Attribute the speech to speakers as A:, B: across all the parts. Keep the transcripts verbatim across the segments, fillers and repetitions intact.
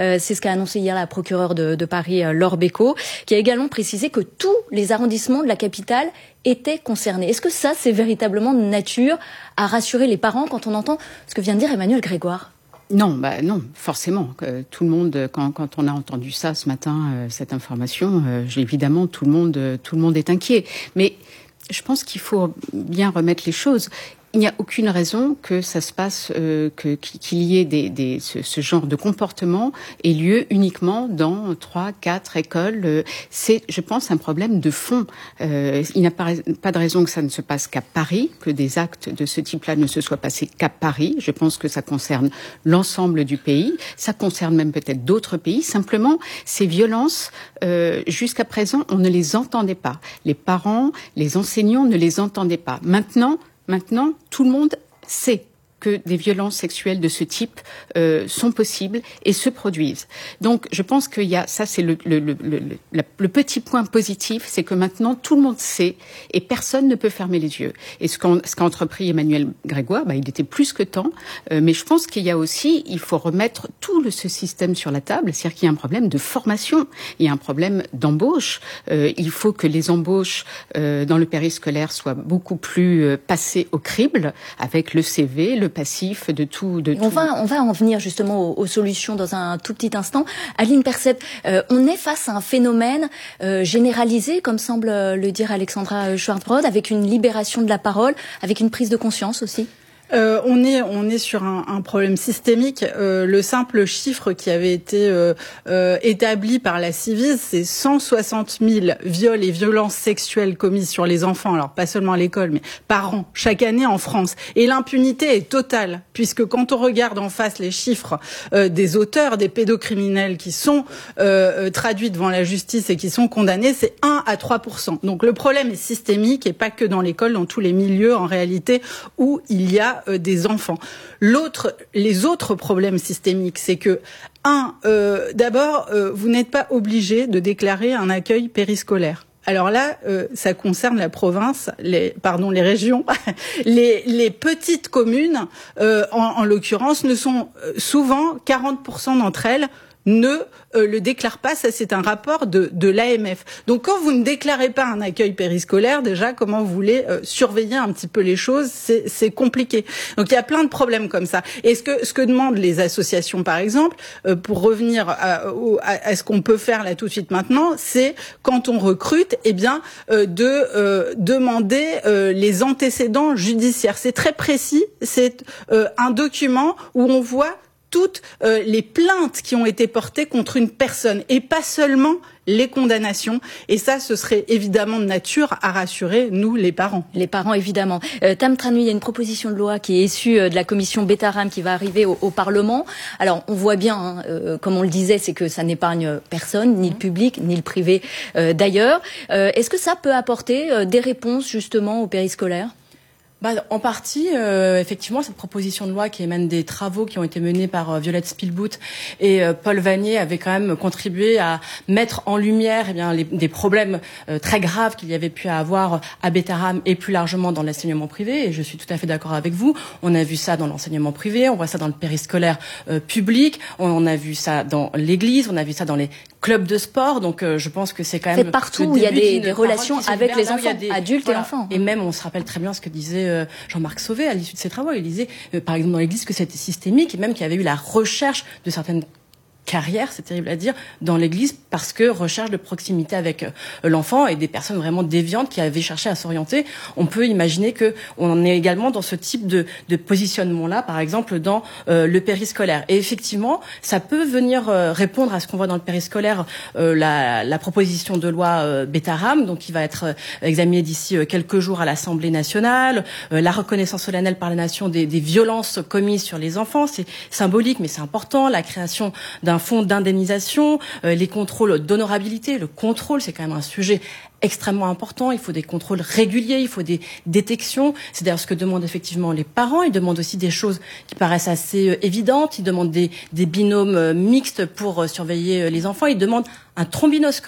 A: Euh, c'est ce qu'a annoncé hier la procureure de, de Paris, euh, Laure Bécaud, qui a également précisé que tous les arrondissements de la capitale étaient concernés. Est-ce que ça, c'est véritablement de nature à rassurer les parents quand on entend ce que vient de dire Emmanuel Grégoire ?
B: Non, bah non, forcément. Euh, tout le monde, quand, quand on a entendu ça ce matin, euh, cette information, euh, évidemment, tout le monde, euh, tout le monde est inquiet. Mais je pense qu'il faut bien remettre les choses. Il n'y a aucune raison que ça se passe, euh, que, qu'il y ait des, des, ce, ce genre de comportement ait lieu uniquement dans trois, quatre écoles. C'est, je pense, un problème de fond. Euh, il n'y a pas, pas de raison que ça ne se passe qu'à Paris, que des actes de ce type-là ne se soient passés qu'à Paris. Je pense que ça concerne l'ensemble du pays. Ça concerne même peut-être d'autres pays. Simplement, ces violences, euh, jusqu'à présent, on ne les entendait pas. Les parents, les enseignants ne les entendaient pas. Maintenant, Maintenant, tout le monde sait que des violences sexuelles de ce type euh, sont possibles et se produisent. Donc, je pense qu'il y a, ça c'est le, le, le, le, le, le petit point positif, c'est que maintenant tout le monde sait et personne ne peut fermer les yeux. Et ce, qu'on, ce qu'a entrepris Emmanuel Grégoire, bah, il était plus que temps, euh, mais je pense qu'il y a aussi, il faut remettre tout le, ce système sur la table, c'est-à-dire qu'il y a un problème de formation, il y a un problème d'embauche, euh, il faut que les embauches euh, dans le périscolaire soient beaucoup plus euh, passées au crible, avec le C V, le passif, de tout. De
A: on,
B: tout.
A: Va, on va en venir justement aux, aux solutions dans un tout petit instant. Aline Percept, euh, on est face à un phénomène euh, généralisé, comme semble le dire Alexandra Schwartzbrod, avec une libération de la parole, avec une prise de conscience aussi.
C: Euh, on est on est sur un, un problème systémique. Euh, le simple chiffre qui avait été euh, euh, établi par la Ciivise, c'est cent soixante mille viols et violences sexuelles commises sur les enfants. Alors pas seulement à l'école, mais par an, chaque année en France. Et l'impunité est totale, puisque quand on regarde en face les chiffres euh, des auteurs, des pédocriminels qui sont euh, traduits devant la justice et qui sont condamnés, c'est un à trois pour cent. Donc le problème est systémique et pas que dans l'école, dans tous les milieux en réalité où il y a des enfants. L'autre, les autres problèmes systémiques, c'est que, un, euh, d'abord, euh, vous n'êtes pas obligé de déclarer un accueil périscolaire. Alors là, euh, ça concerne la province, les, pardon, les régions, les, les petites communes, euh, en, en l'occurrence, ne sont souvent quarante pour cent d'entre elles ne euh, le déclarent pas. Ça, c'est un rapport de, de l'A M F. Donc, quand vous ne déclarez pas un accueil périscolaire, déjà, comment vous voulez euh, surveiller un petit peu les choses, c'est, c'est compliqué. Donc, il y a plein de problèmes comme ça. Et ce que, ce que demandent les associations, par exemple, euh, pour revenir à, à, à ce qu'on peut faire là tout de suite maintenant, c'est quand on recrute, eh bien, euh, de euh, demander euh, les antécédents judiciaires. C'est très précis. C'est euh, un document où on voit toutes euh, les plaintes qui ont été portées contre une personne et pas seulement les condamnations. Et ça, ce serait évidemment de nature à rassurer, nous, les parents.
A: Les parents, évidemment. Euh, Tam Tranui, il y a une proposition de loi qui est issue euh, de la commission Betaram qui va arriver au, au Parlement. Alors, on voit bien, hein, euh, comme on le disait, c'est que ça n'épargne personne, ni le public, ni le privé euh, d'ailleurs. Euh, est-ce que ça peut apporter euh, des réponses, justement, au périscolaire ?
D: Bah, en partie, euh, effectivement, cette proposition de loi qui émane des travaux qui ont été menés par euh, Violette Spielbout et euh, Paul Vanier avait quand même contribué à mettre en lumière eh bien, les, des problèmes euh, très graves qu'il y avait pu avoir à Betaram et plus largement dans l'enseignement privé. Et je suis tout à fait d'accord avec vous. On a vu ça dans l'enseignement privé, on voit ça dans le périscolaire euh, public, on, on a vu ça dans l'église, on a vu ça dans les clubs de sport. Donc euh, je pense que c'est quand même...
A: C'est partout où il y a des, des relations avec les enfants, des, adultes
D: voilà.
A: et enfants.
D: Et même, on se rappelle très bien ce que disait Jean-Marc Sauvé à l'issue de ses travaux. Il disait, euh, par exemple, dans l'Église, que c'était systémique et même qu'il y avait eu la recherche de certaines carrière, c'est terrible à dire, dans l'Église parce que recherche de proximité avec euh, l'enfant et des personnes vraiment déviantes qui avaient cherché à s'orienter. On peut imaginer que on en est également dans ce type de, de positionnement-là, par exemple dans euh, le périscolaire. Et effectivement, ça peut venir euh, répondre à ce qu'on voit dans le périscolaire, euh, la, la proposition de loi euh, Betaram, donc qui va être euh, examinée d'ici euh, quelques jours à l'Assemblée nationale, euh, la reconnaissance solennelle par la nation des, des violences commises sur les enfants, c'est symbolique mais c'est important, la création d'un un fonds d'indemnisation, euh, les contrôles d'honorabilité. Le contrôle, c'est quand même un sujet extrêmement important. Il faut des contrôles réguliers, il faut des détections. C'est d'ailleurs ce que demandent effectivement les parents. Ils demandent aussi des choses qui paraissent assez euh, évidentes. Ils demandent des, des binômes euh, mixtes pour euh, surveiller euh, les enfants. Ils demandent un trombinoscope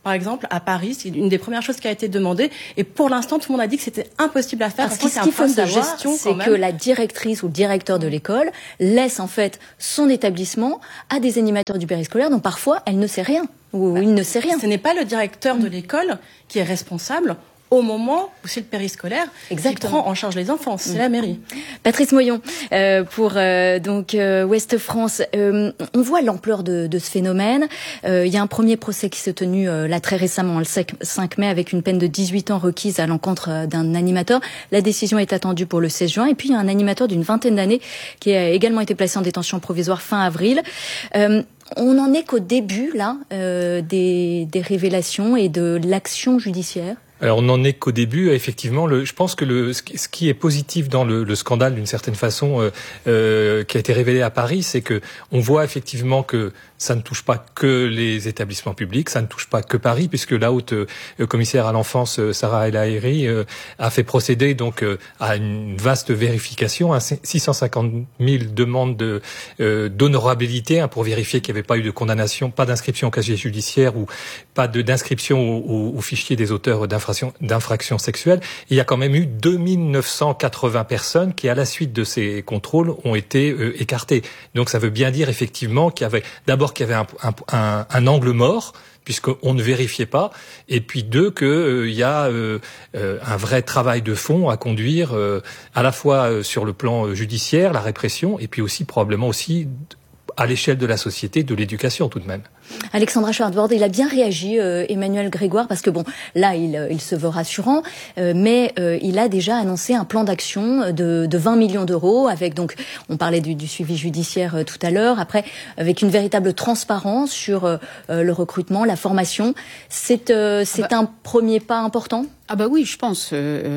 D: par exemple, à Paris, c'est une des premières choses qui a été demandée. Et pour l'instant, tout le monde a dit que c'était impossible à faire.
A: Parce que ce qu'il faut savoir, c'est que la directrice ou le directeur de l'école laisse en fait son établissement à des animateurs du périscolaire dont parfois elle ne sait rien ou bah, il ne sait rien.
D: Ce n'est pas le directeur de l'école qui est responsable au moment où c'est le périscolaire Exactement. Qui prend en charge les enfants, c'est mmh. la mairie.
A: Patrice Moyon, euh, pour euh, donc euh, Ouest France, euh, on voit l'ampleur de, de ce phénomène. Euh, il y a un premier procès qui s'est tenu euh, là très récemment, le cinq mai, avec une peine de dix-huit ans requise à l'encontre euh, d'un animateur. La décision est attendue pour le seize juin. Et puis il y a un animateur d'une vingtaine d'années qui a également été placé en détention provisoire fin avril. Euh, on n'en est qu'au début là euh, des, des révélations et de l'action judiciaire.
E: Alors on n'en est qu'au début, effectivement. Le, je pense que le, ce qui est positif dans le, le scandale, d'une certaine façon, euh, euh, qui a été révélé à Paris, c'est que on voit effectivement que ça ne touche pas que les établissements publics, ça ne touche pas que Paris, puisque la haute euh, commissaire à l'enfance, euh, Sarah El Haïry, euh, a fait procéder donc euh, à une vaste vérification, à six cent cinquante mille demandes de, euh, d'honorabilité hein, pour vérifier qu'il n'y avait pas eu de condamnation, pas d'inscription au casier judiciaire ou pas de, d'inscription au, au, au fichier des auteurs d'infractions, d'infractions sexuelles. Et il y a quand même eu deux mille neuf cent quatre-vingts personnes qui, à la suite de ces contrôles, ont été euh, écartées. Donc ça veut bien dire effectivement qu'il y avait d'abord qu'il y avait un, un, un, un angle mort, puisqu'on ne vérifiait pas, et puis deux, qu'il euh, y a euh, euh, un vrai travail de fond à conduire, euh, à la fois euh, sur le plan judiciaire, la répression, et puis aussi probablement aussi à l'échelle de la société, de l'éducation tout de même.
A: Alexandra Schwartzbord, il a bien réagi, euh, Emmanuel Grégoire, parce que bon, là, il, il se veut rassurant, euh, mais euh, il a déjà annoncé un plan d'action de, de vingt millions d'euros, avec donc, on parlait du, du suivi judiciaire euh, tout à l'heure, après, avec une véritable transparence sur euh, le recrutement, la formation. C'est, euh, c'est ah bah, un premier pas important ?
B: Ah bah oui, je pense.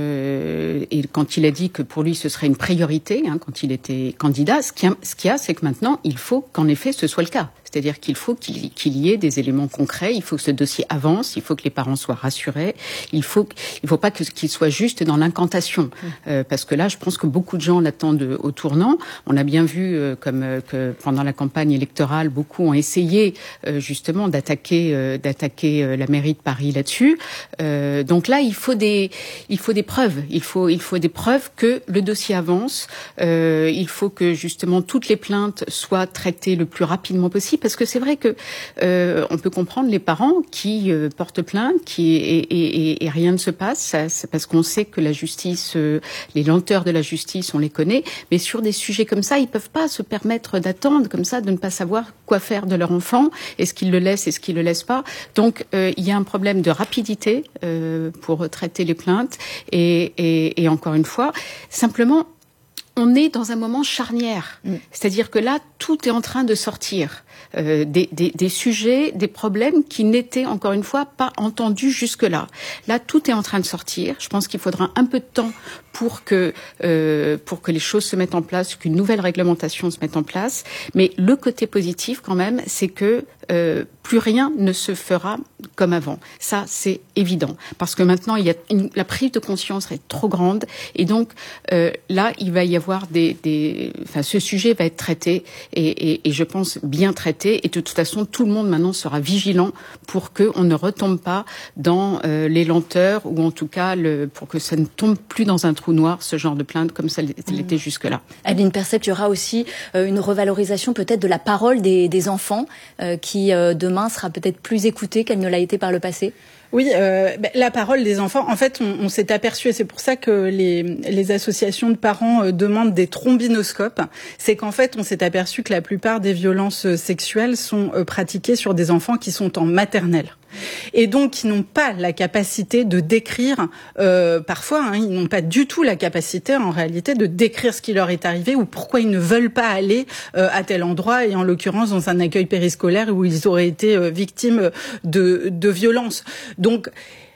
B: Euh, et quand il a dit que pour lui, ce serait une priorité, hein, quand il était candidat, ce qu'il y a, ce qu'il y a, c'est que maintenant, il faut qu'en effet, ce soit le cas. C'est-à-dire qu'il faut qu'il, qu'il y ait des éléments concrets, il faut que ce dossier avance, il faut que les parents soient rassurés, il faut il faut pas que, qu'il soit juste dans l'incantation, mmh. euh, parce que là, je pense que beaucoup de gens l'attendent au tournant. On a bien vu euh, comme euh, que pendant la campagne électorale, beaucoup ont essayé euh, justement d'attaquer euh, d'attaquer euh, la mairie de Paris là-dessus. Euh, donc là, il faut des il faut des preuves, il faut il faut des preuves que le dossier avance. Euh, il faut que justement toutes les plaintes soient traitées le plus rapidement possible. Parce que c'est vrai que euh, on peut comprendre les parents qui euh, portent plainte, qui et, et, et, et rien ne se passe. Ça, c'est parce qu'on sait que la justice, euh, les lenteurs de la justice, on les connaît. Mais sur des sujets comme ça, ils peuvent pas se permettre d'attendre comme ça, de ne pas savoir quoi faire de leur enfant. Est-ce qu'ils le laissent, est-ce qu'ils le laissent pas. Donc euh, il y a un problème de rapidité euh, pour traiter les plaintes. Et, et, et encore une fois, simplement. On est dans un moment charnière, mmh. c'est-à-dire que là, tout est en train de sortir. Euh, des, des, des sujets, des problèmes qui n'étaient, encore une fois, pas entendus jusque-là. Là, tout est en train de sortir. Je pense qu'il faudra un peu de temps pour que, euh, pour que les choses se mettent en place, qu'une nouvelle réglementation se mette en place. Mais le côté positif, quand même, c'est que euh, plus rien ne se fera comme avant. Ça, c'est évident. Parce que maintenant, il y a une, la prise de conscience est trop grande. Et donc, euh, là, il va y avoir des, des... Enfin, ce sujet va être traité et, et, et je pense bien traité. Et de toute façon, tout le monde maintenant sera vigilant pour qu'on ne retombe pas dans euh, les lenteurs ou en tout cas le, pour que ça ne tombe plus dans un trou noir, ce genre de plainte comme ça l'était mmh. jusque-là.
A: Adeline Percept, il y aura aussi euh, une revalorisation peut-être de la parole des, des enfants euh, qui euh, demain sera peut-être plus écoutée qu'elle ne l'a été par le passé.
C: Oui, euh, ben, la parole des enfants, en fait, on, on s'est aperçu, et c'est pour ça que les, les associations de parents euh, demandent des trombinoscopes, c'est qu'en fait, on s'est aperçu que la plupart des violences sexuelles sont euh, pratiquées sur des enfants qui sont en maternelle. Et donc, qui n'ont pas la capacité de décrire, euh, parfois, hein, ils n'ont pas du tout la capacité, en réalité, de décrire ce qui leur est arrivé ou pourquoi ils ne veulent pas aller euh, à tel endroit, et en l'occurrence dans un accueil périscolaire où ils auraient été euh, victimes de, de violences. Donc,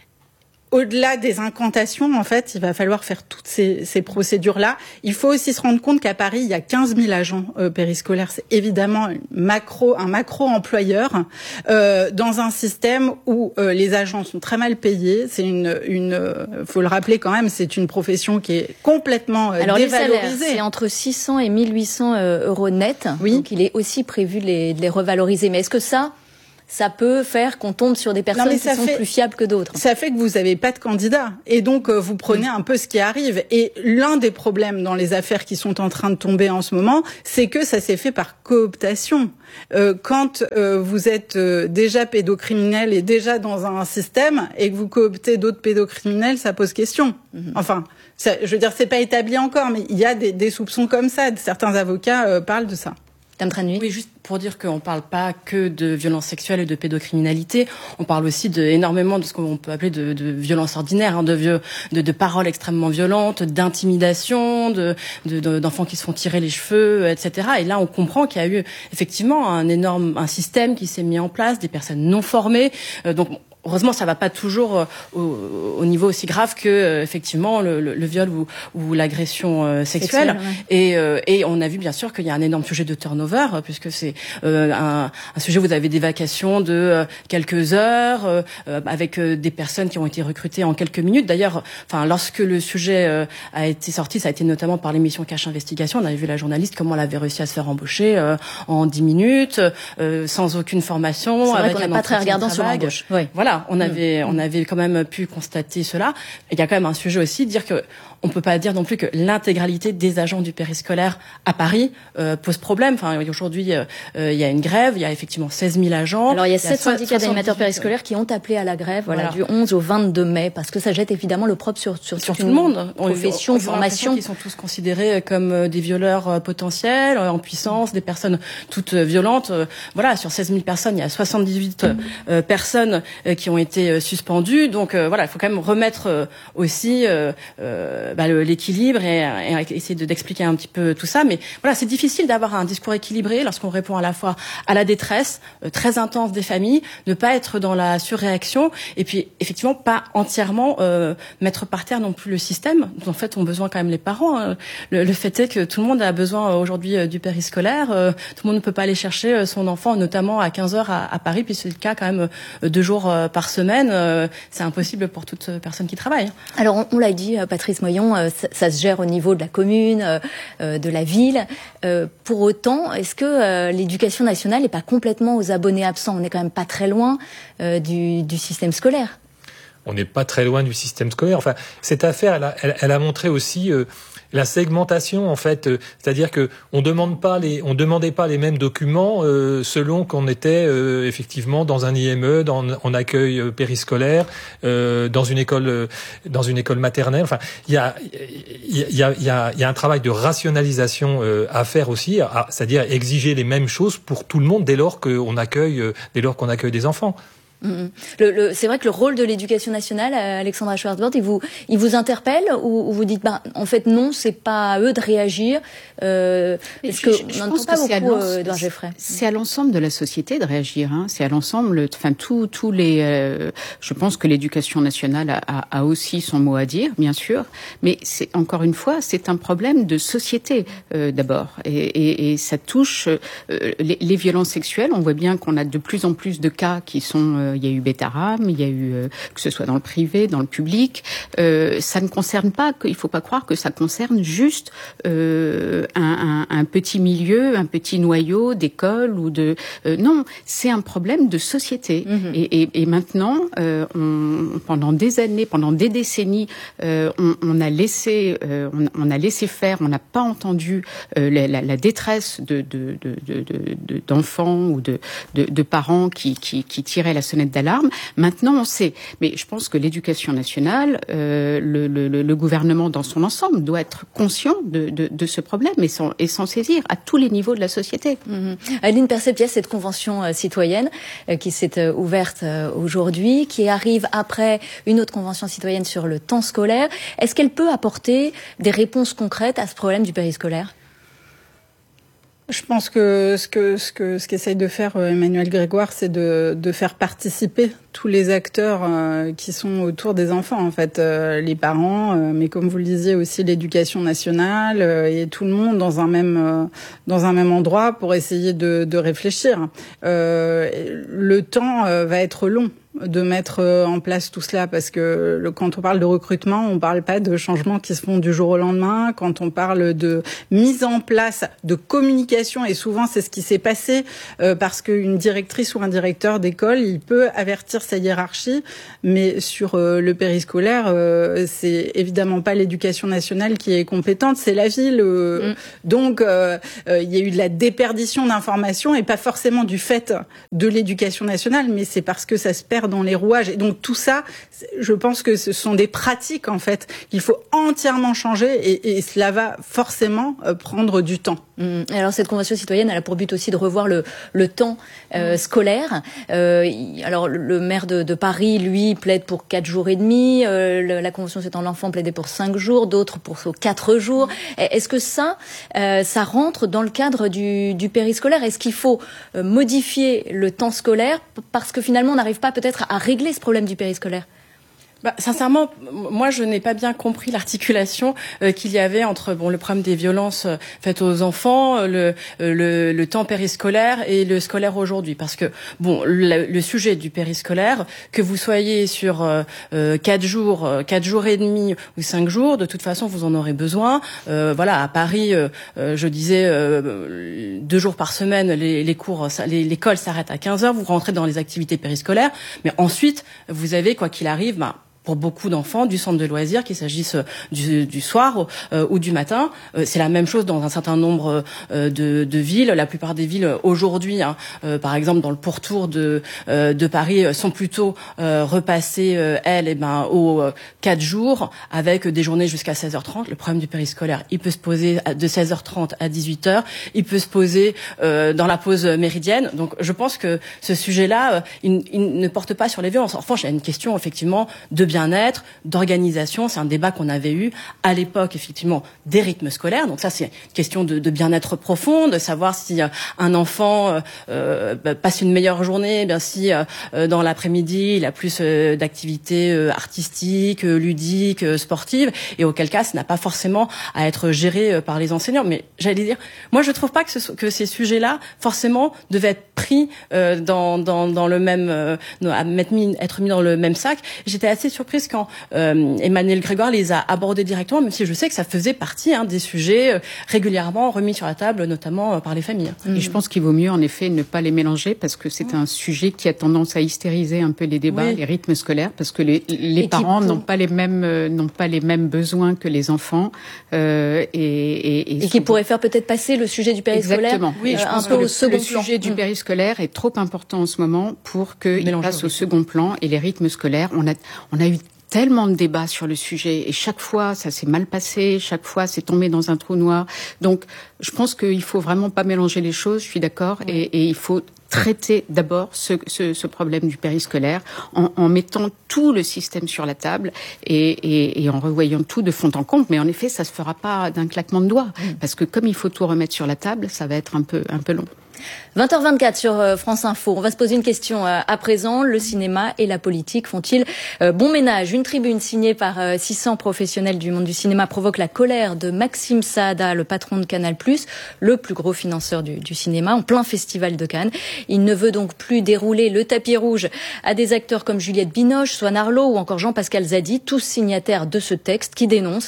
C: au-delà des incantations, en fait, il va falloir faire toutes ces, ces procédures-là. Il faut aussi se rendre compte qu'à Paris, il y a quinze mille agents euh, périscolaires. C'est évidemment une macro, un macro-employeur euh, dans un système où euh, les agents sont très mal payés. C'est une, une, euh, faut le rappeler quand même, c'est une profession qui est complètement euh,
A: Alors,
C: dévalorisée.
A: Alors les salaires, c'est entre six cents et mille huit cents euros net.
C: Oui.
A: Donc il est aussi prévu de les, de les revaloriser. Mais est-ce que ça... ça peut faire qu'on tombe sur des personnes
C: non,
A: qui sont
C: fait,
A: plus fiables que d'autres.
C: Ça fait que vous n'avez pas de candidat. Et donc, euh, vous prenez un peu ce qui arrive. Et l'un des problèmes dans les affaires qui sont en train de tomber en ce moment, c'est que ça s'est fait par cooptation. Euh, quand euh, vous êtes euh, déjà pédocriminel et déjà dans un système et que vous cooptez d'autres pédocriminels, ça pose question. Mm-hmm. Enfin, ça, je veux dire, c'est pas établi encore, mais il y a des, des soupçons comme ça. Certains avocats euh, parlent de ça.
D: Oui, juste pour dire qu'on ne parle pas que de violences sexuelles et de pédocriminalité, on parle aussi de, énormément de ce qu'on peut appeler de, de violences ordinaires, hein, de, vieux, de, de paroles extrêmement violentes, d'intimidation, de, de, de, d'enfants qui se font tirer les cheveux, et cetera. Et là, on comprend qu'il y a eu effectivement un énorme un système qui s'est mis en place, des personnes non formées. Euh, donc, heureusement, ça va pas toujours euh, au, au niveau aussi grave que euh, effectivement le, le, le viol ou, ou l'agression euh, sexuelle. Sexuelle, ouais. Et, euh, et on a vu bien sûr qu'il y a un énorme sujet de turnover euh, puisque c'est euh, un, un sujet où vous avez des vacations de euh, quelques heures euh, avec euh, des personnes qui ont été recrutées en quelques minutes. D'ailleurs, enfin lorsque le sujet euh, a été sorti, ça a été notamment par l'émission Cache Investigation. On avait vu la journaliste comment elle avait réussi à se faire embaucher euh, en dix minutes euh, sans aucune formation.
A: C'est vrai
D: avec
A: qu'on
D: un
A: n'est pas très regardant sur l'embauche.
D: Oui. Voilà. On avait, mmh. on avait quand même pu constater cela. Et il y a quand même un sujet aussi, de dire que on peut pas dire non plus que l'intégralité des agents du périscolaire à Paris euh, pose problème. Enfin, aujourd'hui, euh, il y a une grève, il y a effectivement seize mille agents.
A: Alors, il y a sept syndicats d'animateurs périscolaires qui ont appelé à la grève, voilà, voilà, du onze au vingt-deux mai, parce que ça jette évidemment le propre sur sur,
D: sur tout le monde.
A: Profession,
D: on, on,
A: formation.
D: Ils sont tous considérés comme des violeurs potentiels, en puissance, des personnes toutes violentes. Voilà, sur seize mille personnes, il y a soixante-dix-huit euh, personnes qui ont été suspendues. Donc euh, voilà, il faut quand même remettre euh, aussi euh, euh, bah, le, l'équilibre et, et essayer de, d'expliquer un petit peu tout ça. Mais voilà, c'est difficile d'avoir un discours équilibré lorsqu'on répond à la fois à la détresse euh, très intense des familles, ne pas être dans la surréaction et puis effectivement pas entièrement euh, mettre par terre non plus le système dont en fait ont besoin quand même les parents. Hein. Le, le fait est que tout le monde a besoin aujourd'hui euh, du périscolaire. Euh, tout le monde ne peut pas aller chercher euh, son enfant, notamment à quinze heures à, à Paris, puis c'est le cas quand même euh, deux jours euh, par semaine. Euh, c'est impossible pour toute personne qui travaille.
A: Alors on, on l'a dit, Patrice Moyon, ça, ça se gère au niveau de la commune, euh, de la ville. Euh, pour autant, est-ce que euh, l'éducation nationale n'est pas complètement aux abonnés absents ? On n'est quand même pas très loin euh, du, du système scolaire.
E: On n'est pas très loin du système scolaire. Enfin, cette affaire, elle a, elle, elle a montré aussi euh, la segmentation, en fait. Euh, c'est-à-dire que on demande pas les, on demandait pas les mêmes documents euh, selon qu'on était euh, effectivement dans un I M E, dans, en accueil euh, périscolaire, euh, dans une école, euh, dans une école maternelle. Enfin, il y a, il y a, il y a, il y a un travail de rationalisation euh, à faire aussi, à, c'est-à-dire exiger les mêmes choses pour tout le monde dès lors qu'on accueille, euh, dès lors qu'on accueille des enfants.
A: Le, le, c'est vrai que le rôle de l'éducation nationale, Alexandra Schwarzbord, il vous, il vous interpelle ou, ou vous dites, bah, en fait, non, c'est pas à eux de réagir, euh, parce que je, je on n'entend pas beaucoup Édouard Geffray.
B: C'est à l'ensemble de la société de réagir, hein. C'est à l'ensemble, enfin, tous, tous les, euh, je pense que l'éducation nationale a, a, a aussi son mot à dire, bien sûr, mais c'est, encore une fois, c'est un problème de société, euh, d'abord, et, et, et ça touche, euh, les, les violences sexuelles. On voit bien qu'on a de plus en plus de cas qui sont, euh, il y a eu Betaram, il y a eu, euh, que ce soit dans le privé, dans le public. Euh, ça ne concerne pas, il faut pas croire que ça concerne juste euh, un, un, un petit milieu, un petit noyau d'école ou de. Euh, non, c'est un problème de société. Mmh. Et, et, et maintenant, euh, on, pendant des années, pendant des décennies, euh, on, on a laissé, euh, on, on a laissé faire, on n'a pas entendu euh, la, la, la détresse de, de, de, de, de, d'enfants ou de, de, de parents qui, qui, qui tiraient la sonnette d'alarme. Maintenant, on sait. Mais je pense que l'éducation nationale, euh, le, le, le gouvernement dans son ensemble doit être conscient de, de, de ce problème et s'en, et s'en saisir à tous les niveaux de la société.
A: Mmh. Aline Persepiès, cette convention euh, citoyenne euh, qui s'est euh, ouverte euh, aujourd'hui, qui arrive après une autre convention citoyenne sur le temps scolaire, est-ce qu'elle peut apporter des réponses concrètes à ce problème du périscolaire ?
C: Je pense que ce que ce que ce qu'essaye de faire Emmanuel Grégoire, c'est de de faire participer tous les acteurs euh, qui sont autour des enfants, en fait, euh, les parents, euh, mais comme vous le disiez aussi l'éducation nationale euh, et tout le monde dans un même euh, dans un même endroit pour essayer de de réfléchir. Euh, le temps euh, va être long. de mettre en place tout cela, parce que le, quand on parle de recrutement, on parle pas de changements qui se font du jour au lendemain. Quand on parle de mise en place de communication, et souvent c'est ce qui s'est passé, euh, parce qu'une directrice ou un directeur d'école, il peut avertir sa hiérarchie, mais sur euh, le périscolaire, euh, c'est évidemment pas l'éducation nationale qui est compétente, c'est la ville. Euh, mm. Donc, euh, euh, il y a eu de la déperdition d'informations, et pas forcément du fait de l'éducation nationale, mais c'est parce que ça se perd dans les rouages. Et donc tout ça, je pense que ce sont des pratiques en fait qu'il faut entièrement changer, et, et cela va forcément euh, prendre du temps.
A: Mmh. Alors cette convention citoyenne, elle a pour but aussi de revoir le, le temps euh, scolaire. Euh, alors le maire de, de Paris, lui, plaide pour quatre jours et demi. Euh, le, la convention C'est l'enfant plaidait pour cinq jours, d'autres pour quatre jours. Est-ce que ça, euh, ça rentre dans le cadre du, du périscolaire? Est-ce qu'il faut euh, modifier le temps scolaire parce que finalement on n'arrive pas peut-être à régler ce problème du périscolaire?
D: Bah, sincèrement, moi, je n'ai pas bien compris l'articulation euh, qu'il y avait entre bon le problème des violences euh, faites aux enfants, euh, le, euh, le le temps périscolaire et le scolaire aujourd'hui. Parce que bon, le, le sujet du périscolaire, que vous soyez sur euh, euh, quatre jours, euh, quatre jours et demi ou cinq jours, de toute façon, vous en aurez besoin. Euh, voilà, à Paris, euh, euh, je disais euh, deux jours par semaine, les, les cours, les, l'école s'arrête à quinze heures. Vous rentrez dans les activités périscolaires, mais ensuite, vous avez quoi qu'il arrive, bah, pour beaucoup d'enfants, du centre de loisirs, qu'il s'agisse du, du soir euh, ou du matin. Euh, c'est la même chose dans un certain nombre euh, de, de villes. La plupart des villes aujourd'hui, hein, euh, par exemple dans le pourtour de, euh, de Paris, sont plutôt euh, repassées, euh, elles, eh ben, aux euh, quatre jours, avec des journées jusqu'à seize heures trente. Le problème du périscolaire, il peut se poser de seize heures trente à dix-huit heures. Il peut se poser euh, dans la pause méridienne. Donc je pense que ce sujet-là, euh, il, il ne porte pas sur les violences. En revanche, il y a une question effectivement de bien-être, d'organisation. C'est un débat qu'on avait eu à l'époque, effectivement, des rythmes scolaires. Donc ça, c'est une question de, de bien-être profond, de savoir si euh, un enfant euh, bah, passe une meilleure journée, eh bien si euh, dans l'après-midi, il a plus euh, d'activités euh, artistiques, euh, ludiques, euh, sportives, et auquel cas, ça n'a pas forcément à être géré euh, par les enseignants. Mais j'allais dire, moi, je trouve pas que, ce, que ces sujets-là, forcément, devaient être pris euh, dans, dans, dans le même, euh, à mettre mis, être mis dans le même sac. J'étais assez surprise quand euh, Emmanuel Grégoire les a abordés directement, même si je sais que ça faisait partie hein, des sujets euh, régulièrement remis sur la table, notamment euh, par les familles.
B: Et mmh. je pense qu'il vaut mieux, en effet, ne pas les mélanger, parce que c'est mmh. un sujet qui a tendance à hystériser un peu les débats, oui. les rythmes scolaires, parce que les, les parents n'ont pas les mêmes euh, n'ont pas les mêmes besoins que les enfants, euh, et, et, et,
A: et qui pourrait faire peut-être passer le sujet du périscolaire
B: oui,
A: euh, un peu au second
B: plan. Le sujet du
A: mmh.
B: périscolaire est trop important en ce moment pour qu'il passe au second plan, et les rythmes scolaires, on a on a eu tellement de débats sur le sujet, et chaque fois ça s'est mal passé, chaque fois c'est tombé dans un trou noir. Donc je pense qu'il faut vraiment pas mélanger les choses, je suis d'accord, ouais. et, et il faut traiter d'abord ce, ce, ce problème du périscolaire en, en mettant tout le système sur la table, et, et, et en revoyant tout de fond en comble. Mais en effet, ça se fera pas d'un claquement de doigts, mmh. parce que comme il faut tout remettre sur la table, ça va être un peu, un peu long.
A: vingt heures vingt-quatre sur France Info. On va se poser une question à présent. Le cinéma et la politique font-ils bon ménage? Une tribune signée par six cents professionnels du monde du cinéma provoque la colère de Maxime Saada, le patron de Canal+, le plus gros financeur du, du cinéma, en plein festival de Cannes. Il ne veut donc plus dérouler le tapis rouge à des acteurs comme Juliette Binoche, Swan Arlo ou encore Jean-Pascal Zadi, tous signataires de ce texte qui dénonce,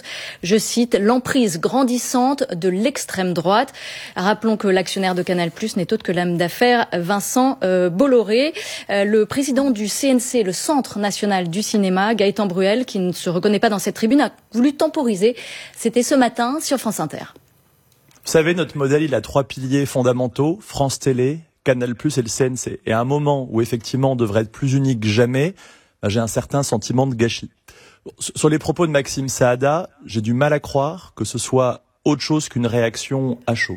A: je cite, l'emprise grandissante de l'extrême droite. Rappelons que l'actionnaire de Canal+ n'est autre que l'homme d'affaires Vincent euh, Bolloré. Euh, le président du C N C, le Centre national du cinéma, Gaëtan Bruel, qui ne se reconnaît pas dans cette tribune, a voulu temporiser. C'était ce matin sur France Inter.
F: Vous savez, notre modèle, il a trois piliers fondamentaux, France Télé, Canal+, et le C N C. Et à un moment où effectivement on devrait être plus unique que jamais, bah, j'ai un certain sentiment de gâchis. Sur les propos de Maxime Saada, j'ai du mal à croire que ce soit autre chose qu'une réaction à chaud.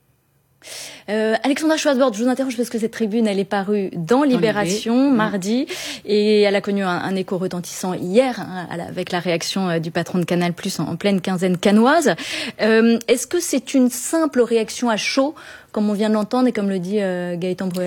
A: Euh, Alexandra Schwarzbord, je vous interroge parce que cette tribune, elle est parue dans Libération dans mardi, et elle a connu un, un écho retentissant hier, hein, avec la réaction euh, du patron de Canal+ en, en pleine quinzaine cannoise. Euh, est-ce que c'est une simple réaction à chaud, comme on vient de l'entendre et comme le dit euh, Gaëtan Bruel ?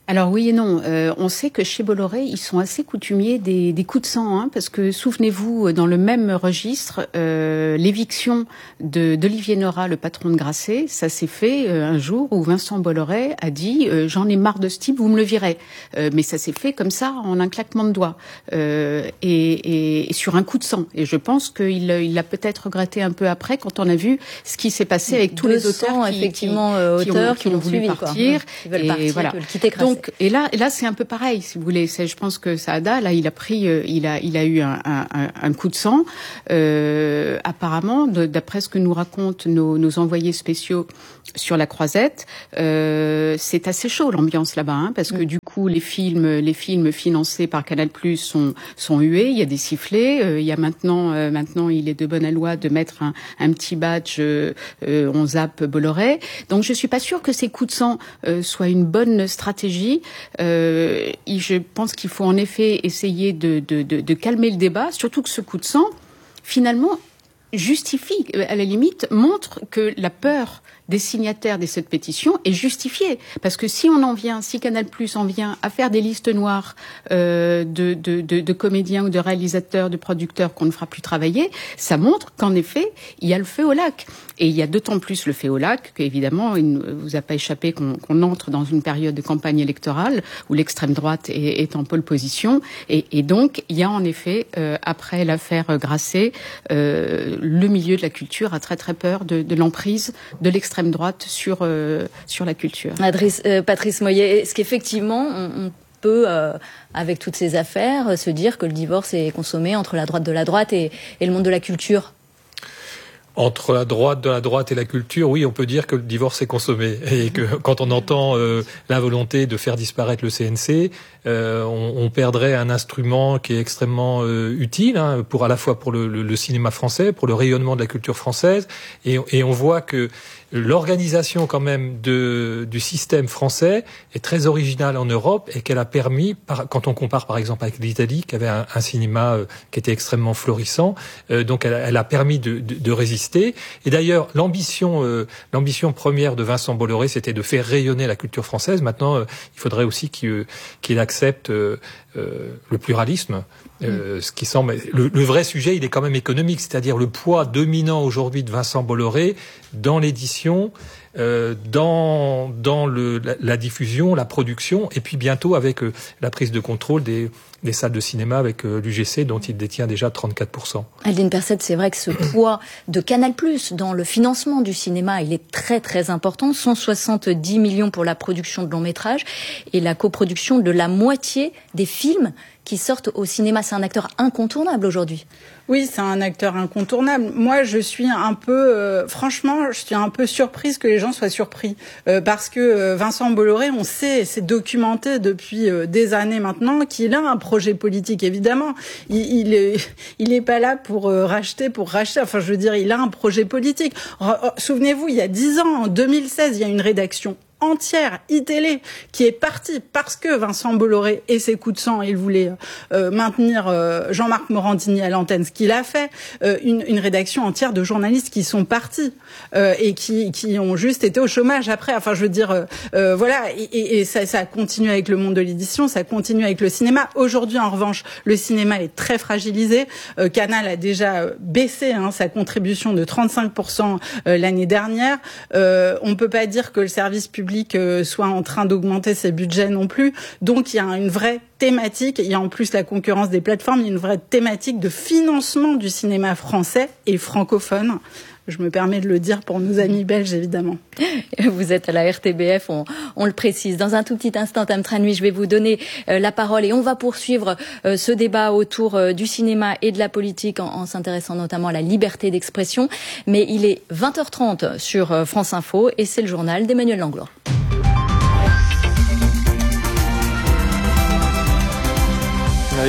B: Alors oui et non. Euh, on sait que chez Bolloré, ils sont assez coutumiers des, des coups de sang, hein, parce que souvenez-vous, dans le même registre, euh, l'éviction de, d'Olivier Nora, le patron de Grasset, ça s'est fait euh, un jour où Vincent Bolloré a dit euh, « j'en ai marre de ce type, vous me le virez euh, ». Mais ça s'est fait comme ça, en un claquement de doigts, euh, et, et, et sur un coup de sang. Et je pense qu'il il l'a peut-être regretté un peu après, quand on a vu ce qui s'est passé avec tous les auteurs qui,
A: effectivement,
B: qui, qui,
A: auteurs
B: ont, qui ont voulu
A: suivi,
B: partir.
A: Qui veulent
B: et
A: partir,
B: voilà.
A: qui veulent quitter Grasset.
B: Donc, et là, et là, c'est un peu pareil, si vous voulez. C'est, je pense que Saada, là, il a pris, euh, il a, il a eu un, un, un coup de sang. Euh, apparemment, de, d'après ce que nous racontent nos, nos envoyés spéciaux sur la Croisette, euh, c'est assez chaud l'ambiance là-bas, hein, parce que mmh. du coup, les films, les films financés par Canal+ sont sont hués. Il y a des sifflets. Euh, il y a maintenant, euh, maintenant, il est de bonne loi de mettre un, un petit badge. Euh, euh, on zappe Bolloré. Donc, je suis pas sûre que ces coups de sang euh, soient une bonne stratégie. Euh, je pense qu'il faut en effet essayer de, de, de, de calmer le débat, surtout que ce coup de sang, finalement, justifie, à la limite, montre que la peur des signataires de cette pétition est justifiée. Parce que si on en vient, si Canal+ en vient à faire des listes noires euh, de, de, de, de comédiens ou de réalisateurs, de producteurs qu'on ne fera plus travailler, ça montre qu'en effet, il y a le feu au lac. Et il y a d'autant plus le feu au lac qu'évidemment, il ne vous a pas échappé qu'on, qu'on entre dans une période de campagne électorale où l'extrême droite est, est en pole position. Et, et donc, il y a en effet, euh, après l'affaire Grasset, euh, le milieu de la culture a très très peur de, de l'emprise de l'extrême droite sur euh, sur la culture.
A: Adrice, euh, Patrice Moyer, est-ce qu'effectivement on, on peut, euh, avec toutes ces affaires, se dire que le divorce est consommé entre la droite de la droite et, et le monde de la culture ?
E: Entre la droite de la droite et la culture, oui, on peut dire que le divorce est consommé. Et que quand on entend euh, la volonté de faire disparaître le C N C, euh, on, on perdrait un instrument qui est extrêmement euh, utile, hein, pour à la fois pour le, le, le cinéma français, pour le rayonnement de la culture française. Et, et on voit que l'organisation quand même de, du système français est très originale en Europe et qu'elle a permis, par, quand on compare par exemple avec l'Italie, qui avait un, un cinéma euh, qui était extrêmement florissant, euh, donc elle, elle a permis de, de, de résister. Et d'ailleurs, l'ambition, euh, l'ambition première de Vincent Bolloré, c'était de faire rayonner la culture française. Maintenant, euh, il faudrait aussi qu'il, qu'il accepte euh, euh, le pluralisme. Euh, ce qui semble le, le vrai sujet, il est quand même économique, c'est-à-dire le poids dominant aujourd'hui de Vincent Bolloré dans l'édition, euh, dans dans le la, la diffusion, la production, et puis bientôt avec euh, la prise de contrôle des des salles de cinéma avec euh, l'U G C dont il détient déjà trente-quatre pour cent.
A: Adeline Perset, c'est vrai que ce poids de Canal+ dans le financement du cinéma, il est très très important. cent soixante-dix millions pour la production de longs métrages et la coproduction de la moitié des films qui sortent au cinéma. C'est un acteur incontournable aujourd'hui.
C: Oui, c'est un acteur incontournable. Moi, je suis un peu, euh, franchement, je suis un peu surprise que les gens soient surpris. Euh, parce que euh, Vincent Bolloré, on sait, c'est documenté depuis euh, des années maintenant, qu'il a un projet politique, évidemment. Il, il, est, il est pas là pour euh, racheter, pour racheter. Enfin, je veux dire, il a un projet politique. R- Souvenez-vous, il y a dix ans, en deux mille seize, il y a une rédaction entière, iTélé, qui est partie parce que Vincent Bolloré et ses coups de sang, il voulait euh, maintenir euh, Jean-Marc Morandini à l'antenne, ce qu'il a fait, euh, une, une rédaction entière de journalistes qui sont partis euh, et qui, qui ont juste été au chômage après. Enfin, je veux dire, euh, euh, voilà, et, et, et ça, ça continue avec le monde de l'édition, ça continue avec le cinéma. Aujourd'hui, en revanche, le cinéma est très fragilisé. Euh, Canal a déjà baissé hein, sa contribution de trente-cinq pour cent euh, l'année dernière. Euh, on peut pas dire que le service public soit en train d'augmenter ses budgets non plus. Donc il y a une vraie thématique, il y a en plus la concurrence des plateformes, il y a une vraie thématique de financement du cinéma français et francophone. Je me permets de le dire pour nos amis belges, évidemment.
A: Vous êtes à la R T B F, on, on le précise. Dans un tout petit instant, Tam Tranui, je vais vous donner euh, la parole et on va poursuivre euh, ce débat autour euh, du cinéma et de la politique en, en s'intéressant notamment à la liberté d'expression. Mais il est vingt heures trente sur euh, France Info et c'est le journal d'Emmanuel Langlois.
F: Et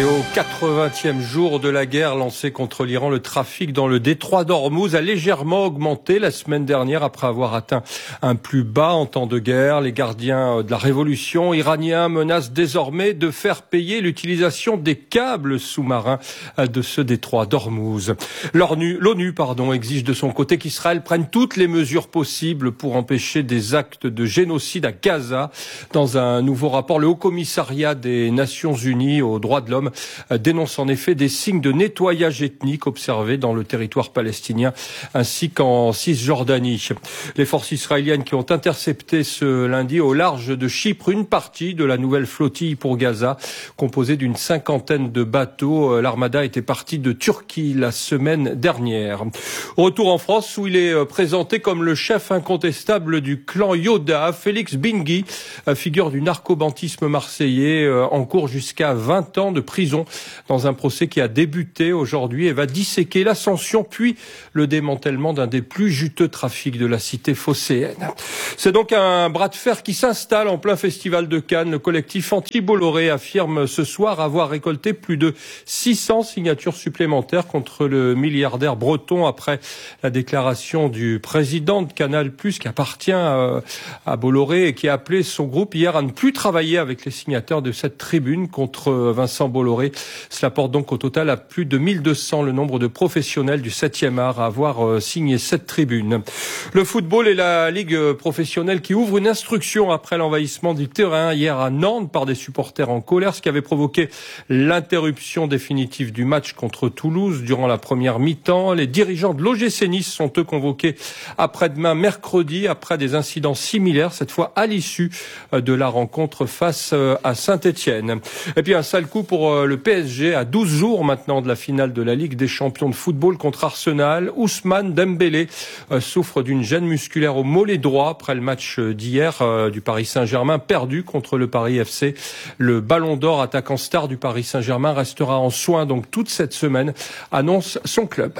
G: Et au quatre-vingtième jour de la guerre lancée contre l'Iran, le trafic dans le détroit d'Ormuz a légèrement augmenté la semaine dernière après avoir atteint un plus bas en temps de guerre. Les gardiens de la révolution iraniens menacent désormais de faire payer l'utilisation des câbles sous-marins de ce détroit d'Ormuz. L'ONU, l'ONU pardon, exige de son côté qu'Israël prenne toutes les mesures possibles pour empêcher des actes de génocide à Gaza. Dans un nouveau rapport, le Haut-Commissariat des Nations Unies aux droits de l'homme dénonce en effet des signes de nettoyage ethnique observés dans le territoire palestinien ainsi qu'en Cisjordanie. Les forces israéliennes qui ont intercepté ce lundi au large de Chypre une partie de la nouvelle flottille pour Gaza, composée d'une cinquantaine de bateaux. L'armada était partie de Turquie la semaine dernière. Retour en France où il est présenté comme le chef incontestable du clan Yoda. Félix Bingui, figure du narcobantisme marseillais, en cours jusqu'à vingt ans de prison dans un procès qui a débuté aujourd'hui et va disséquer l'ascension puis le démantèlement d'un des plus juteux trafics de la cité phocéenne. C'est donc un bras de fer qui s'installe en plein festival de Cannes. Le collectif anti-Bolloré affirme ce soir avoir récolté plus de six cents signatures supplémentaires contre le milliardaire breton après la déclaration du président de Canal+, qui appartient à Bolloré et qui a appelé son groupe hier à ne plus travailler avec les signataires de cette tribune contre Vincent Bolloré. Cela porte donc au total à plus de mille deux cents le nombre de professionnels du septième art à avoir signé cette tribune. Le football et la Ligue professionnelle qui ouvre une instruction après l'envahissement du terrain hier à Nantes par des supporters en colère, ce qui avait provoqué l'interruption définitive du match contre Toulouse durant la première mi-temps. Les dirigeants de l'O G C Nice sont eux convoqués après-demain mercredi après des incidents similaires, cette fois à l'issue de la rencontre face à Saint-Étienne. Et puis un sale coup pour le P S G à douze jours maintenant de la finale de la Ligue des champions de football contre Arsenal. Ousmane Dembélé euh, souffre d'une gêne musculaire au mollet droit après le match d'hier euh, du Paris Saint-Germain perdu contre le Paris F C. Le Ballon d'Or attaquant star du Paris Saint-Germain restera en soins donc toute cette semaine, annonce son club.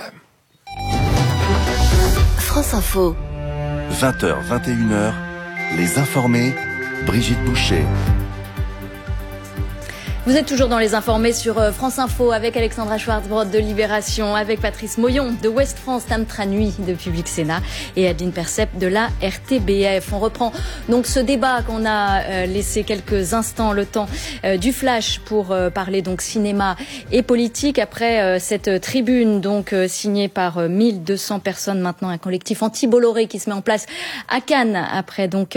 H: France Info.
I: vingt heures, vingt et une heures, les informés, Brigitte Boucher.
A: Vous êtes toujours dans les informés sur France Info avec Alexandra Schwarzbrod de Libération, avec Patrice Moyon de Ouest France, Tamtra Nuit de Public Sénat et Adeline Percept de la R T B F. On reprend donc ce débat qu'on a laissé quelques instants le temps du flash pour parler donc cinéma et politique après cette tribune donc signée par mille deux cents personnes maintenant, un collectif anti-Bolloré qui se met en place à Cannes après donc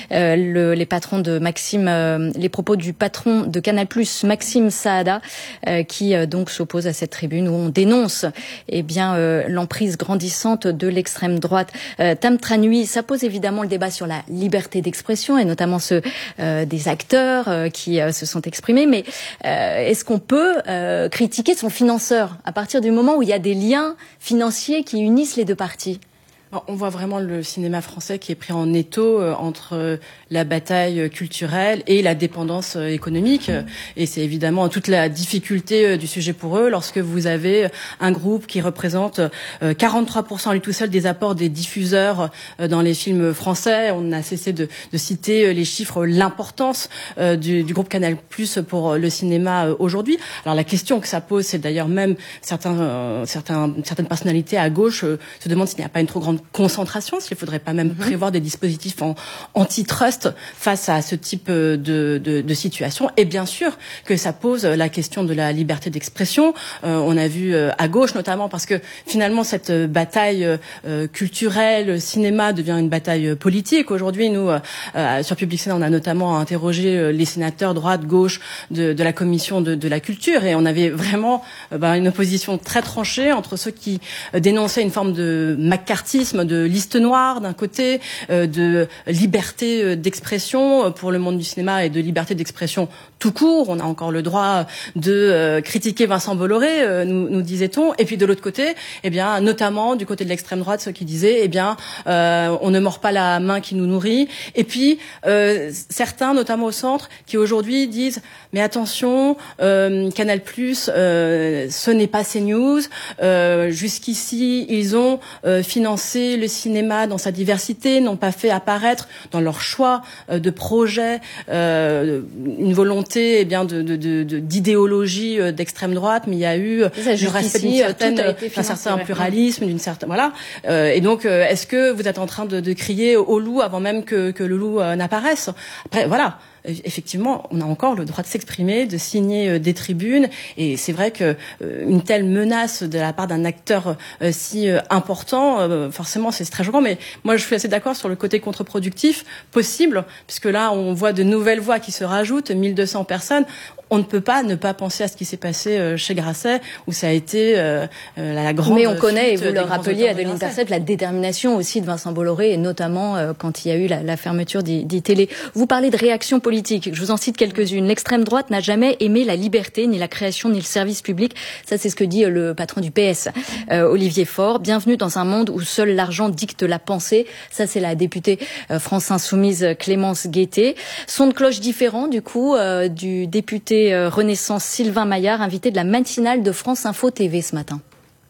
A: le, les patrons de Maxime, les propos du patron de Canal+, Maxime Saada, euh, qui euh, donc s'oppose à cette tribune où on dénonce eh bien euh, l'emprise grandissante de l'extrême droite. Euh, Tamtra Nuit, ça pose évidemment le débat sur la liberté d'expression et notamment ceux euh, des acteurs euh, qui euh, se sont exprimés. Mais euh, est-ce qu'on peut euh, critiquer son financeur à partir du moment où il y a des liens financiers qui unissent les deux parties ?
D: On voit vraiment le cinéma français qui est pris en étau entre la bataille culturelle et la dépendance économique. Et c'est évidemment toute la difficulté du sujet pour eux lorsque vous avez un groupe qui représente quarante-trois pour cent lui tout seul des apports des diffuseurs dans les films français. On a cessé de, de citer les chiffres, l'importance du, du groupe Canal+ pour le cinéma aujourd'hui. Alors la question que ça pose, c'est d'ailleurs même certains, certains, certaines personnalités à gauche se demandent s'il n'y a pas une trop grande concentration, s'il ne faudrait pas même mmh. prévoir des dispositifs en antitrust face à ce type de, de, de situation. Et bien sûr que ça pose la question de la liberté d'expression. Euh, on a vu euh, à gauche notamment parce que finalement cette bataille euh, culturelle, cinéma devient une bataille politique. Aujourd'hui, nous, euh, sur Public Sénat, on a notamment interrogé les sénateurs droite, gauche de, de la commission de, de la culture et on avait vraiment euh, bah, une opposition très tranchée entre ceux qui euh, dénonçaient une forme de McCarthyisme, de liste noire d'un côté, euh, de liberté d'expression pour le monde du cinéma et de liberté d'expression tout court. On a encore le droit de euh, critiquer Vincent Bolloré, euh, nous, nous disait-on. Et puis de l'autre côté, eh bien, notamment du côté de l'extrême droite, ceux qui disaient, eh bien, euh, on ne mord pas la main qui nous nourrit. Et puis euh, certains, notamment au centre, qui aujourd'hui disent, mais attention, euh, Canal+, euh, ce n'est pas CNews. Euh, jusqu'ici, ils ont euh, financé porté le cinéma dans sa diversité, n'ont pas fait apparaître dans leur choix euh, de projet euh, une volonté, eh bien, de, de, de, de d'idéologie euh, d'extrême droite, mais il y a eu
A: ça,
D: du respect d'une certaine, un certain pluralisme, d'une certaine, voilà. Euh, et donc, euh, est-ce que vous êtes en train de, de crier au loup avant même que, que le loup euh, n'apparaisse? Après, voilà. Effectivement, on a encore le droit de s'exprimer, de signer des tribunes, et c'est vrai que euh, une telle menace de la part d'un acteur euh, si euh, important, euh, forcément, c'est très choquant. Mais moi, je suis assez d'accord sur le côté contre-productif possible, puisque là, on voit de nouvelles voix qui se rajoutent, mille deux cents personnes. On ne peut pas ne pas penser à ce qui s'est passé chez Grasset, où ça a été euh, la grande.
A: Mais on connaît, et vous le rappeliez, Adeline Percet, la détermination aussi de Vincent Bolloré, et notamment euh, quand il y a eu la, la fermeture d'I-Télé. Vous parlez de réaction politique. Je vous en cite quelques-unes. L'extrême droite n'a jamais aimé la liberté, ni la création, ni le service public. Ça, c'est ce que dit le patron du P S, euh, Olivier Faure. Bienvenue dans un monde où seul l'argent dicte la pensée. Ça, c'est la députée euh, France Insoumise Clémence Guettet. Son de cloche différent, du coup, euh, du député Renaissance Sylvain Maillard, invité de la matinale de France Info T V ce matin.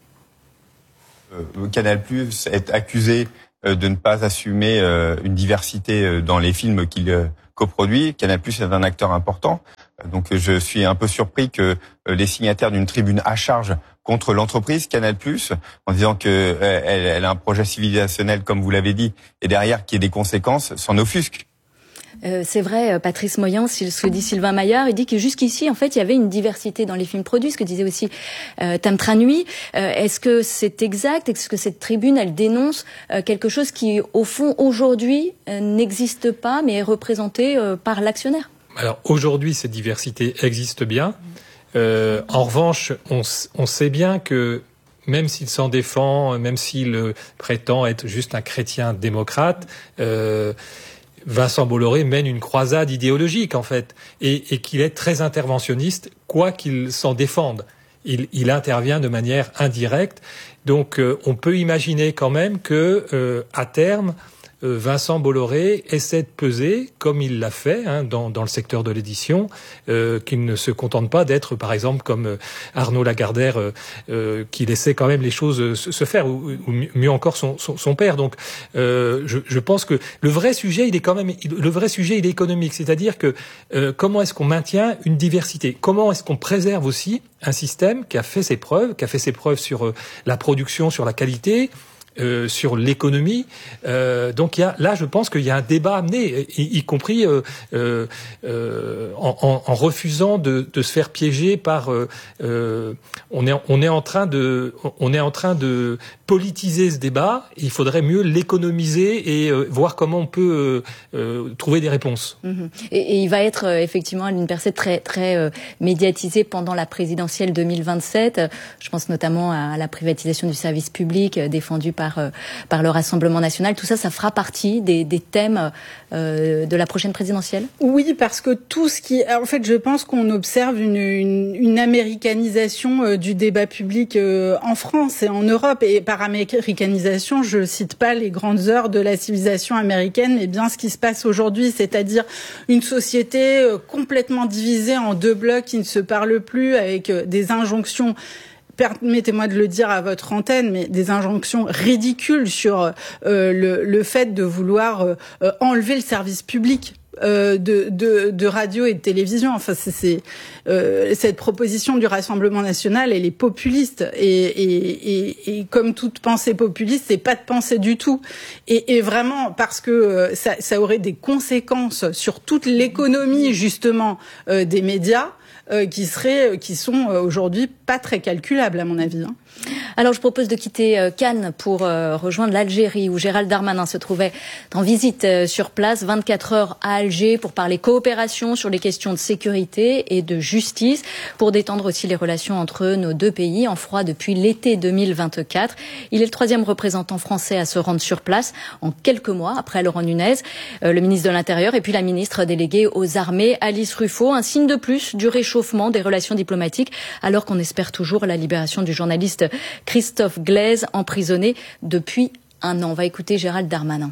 H: Euh, Canal+ est accusé euh, de ne pas assumer euh, une diversité euh, dans les films qu'il euh, coproduit. Canal+ est un acteur important. Euh, donc je suis un peu surpris que euh, les signataires d'une tribune à charge contre l'entreprise Canal+, en disant que euh, elle, elle a un projet civilisationnel, comme vous l'avez dit, et derrière qu'il y ait des conséquences, s'en offusque.
A: Euh, c'est vrai, Patrice Moyan, ce que dit Sylvain Maillard, il dit que jusqu'ici, en fait, il y avait une diversité dans les films produits, ce que disait aussi euh, Tam Tranui. Euh, est-ce que c'est exact? Est-ce que cette tribune, elle dénonce euh, quelque chose qui, au fond, aujourd'hui, euh, n'existe pas, mais est représenté euh, par l'actionnaire?
E: Alors, aujourd'hui, cette diversité existe bien. Euh, en revanche, on, on sait bien que même s'il s'en défend, même s'il prétend être juste un chrétien démocrate, euh, Vincent Bolloré mène une croisade idéologique, en fait, et, et qu'il est très interventionniste, quoi qu'il s'en défende. Il, il intervient de manière indirecte. Donc, euh, on peut imaginer quand même que, euh, à terme, euh, Vincent Bolloré essaie de peser, comme il l'a fait hein, dans, dans le secteur de l'édition, euh, qu'il ne se contente pas d'être, par exemple, comme euh, Arnaud Lagardère, euh, euh, qui laissait quand même les choses se, se faire, ou, ou mieux encore son, son, son père. Donc, euh, je, je pense que le vrai sujet, il est quand même, le vrai sujet, il est économique, c'est-à-dire que euh, comment est-ce qu'on maintient une diversité? Comment est-ce qu'on préserve aussi un système qui a fait ses preuves, qui a fait ses preuves sur euh, la production, sur la qualité? Euh, sur l'économie, euh, donc il y a, là je pense qu'il y a un débat amené, y, y compris euh, euh, euh, en, en, en refusant de, de se faire piéger par. Euh, euh, on est on est en train de on est en train de politiser ce débat. Il faudrait mieux l'économiser et euh, voir comment on peut euh, euh, trouver des réponses.
A: Mmh. Et, et il va être euh, effectivement une personne très très euh, médiatisée pendant la présidentielle deux mille vingt-sept. Je pense notamment à la privatisation du service public euh, défendue par Par, par le Rassemblement national. Tout ça, ça fera partie des, des thèmes euh, de la prochaine présidentielle?
C: Oui, parce que tout ce qui... En fait, je pense qu'on observe une, une, une américanisation euh, du débat public euh, en France et en Europe. Et par américanisation, je cite pas les grandes heures de la civilisation américaine, mais bien ce qui se passe aujourd'hui, c'est-à-dire une société euh, complètement divisée en deux blocs qui ne se parlent plus, avec euh, des injonctions, permettez-moi de le dire à votre antenne, mais des injonctions ridicules sur euh, le, le fait de vouloir euh, enlever le service public euh, de, de, de radio et de télévision. Enfin, c'est, c'est euh, cette proposition du Rassemblement national, elle est populiste et, et, et, et comme toute pensée populiste, c'est pas de pensée du tout. Et, et vraiment parce que euh, ça, ça aurait des conséquences sur toute l'économie justement euh, des médias. Euh, qui seraient, qui sont euh, aujourd'hui pas très calculables à mon avis. Hein.
A: Alors je propose de quitter euh, Cannes pour euh, rejoindre l'Algérie où Gérald Darmanin se trouvait en visite euh, sur place, vingt-quatre heures à Alger pour parler coopération sur les questions de sécurité et de justice, pour détendre aussi les relations entre nos deux pays en froid depuis l'été deux mille vingt-quatre. Il est le troisième représentant français à se rendre sur place en quelques mois après Laurent Nunez, euh, le ministre de l'Intérieur, et puis la ministre déléguée aux armées Alice Ruffo, un signe de plus du réchauffement des relations diplomatiques, alors qu'on espère toujours la libération du journaliste Christophe Glaise, emprisonné depuis un an. On va écouter Gérald Darmanin.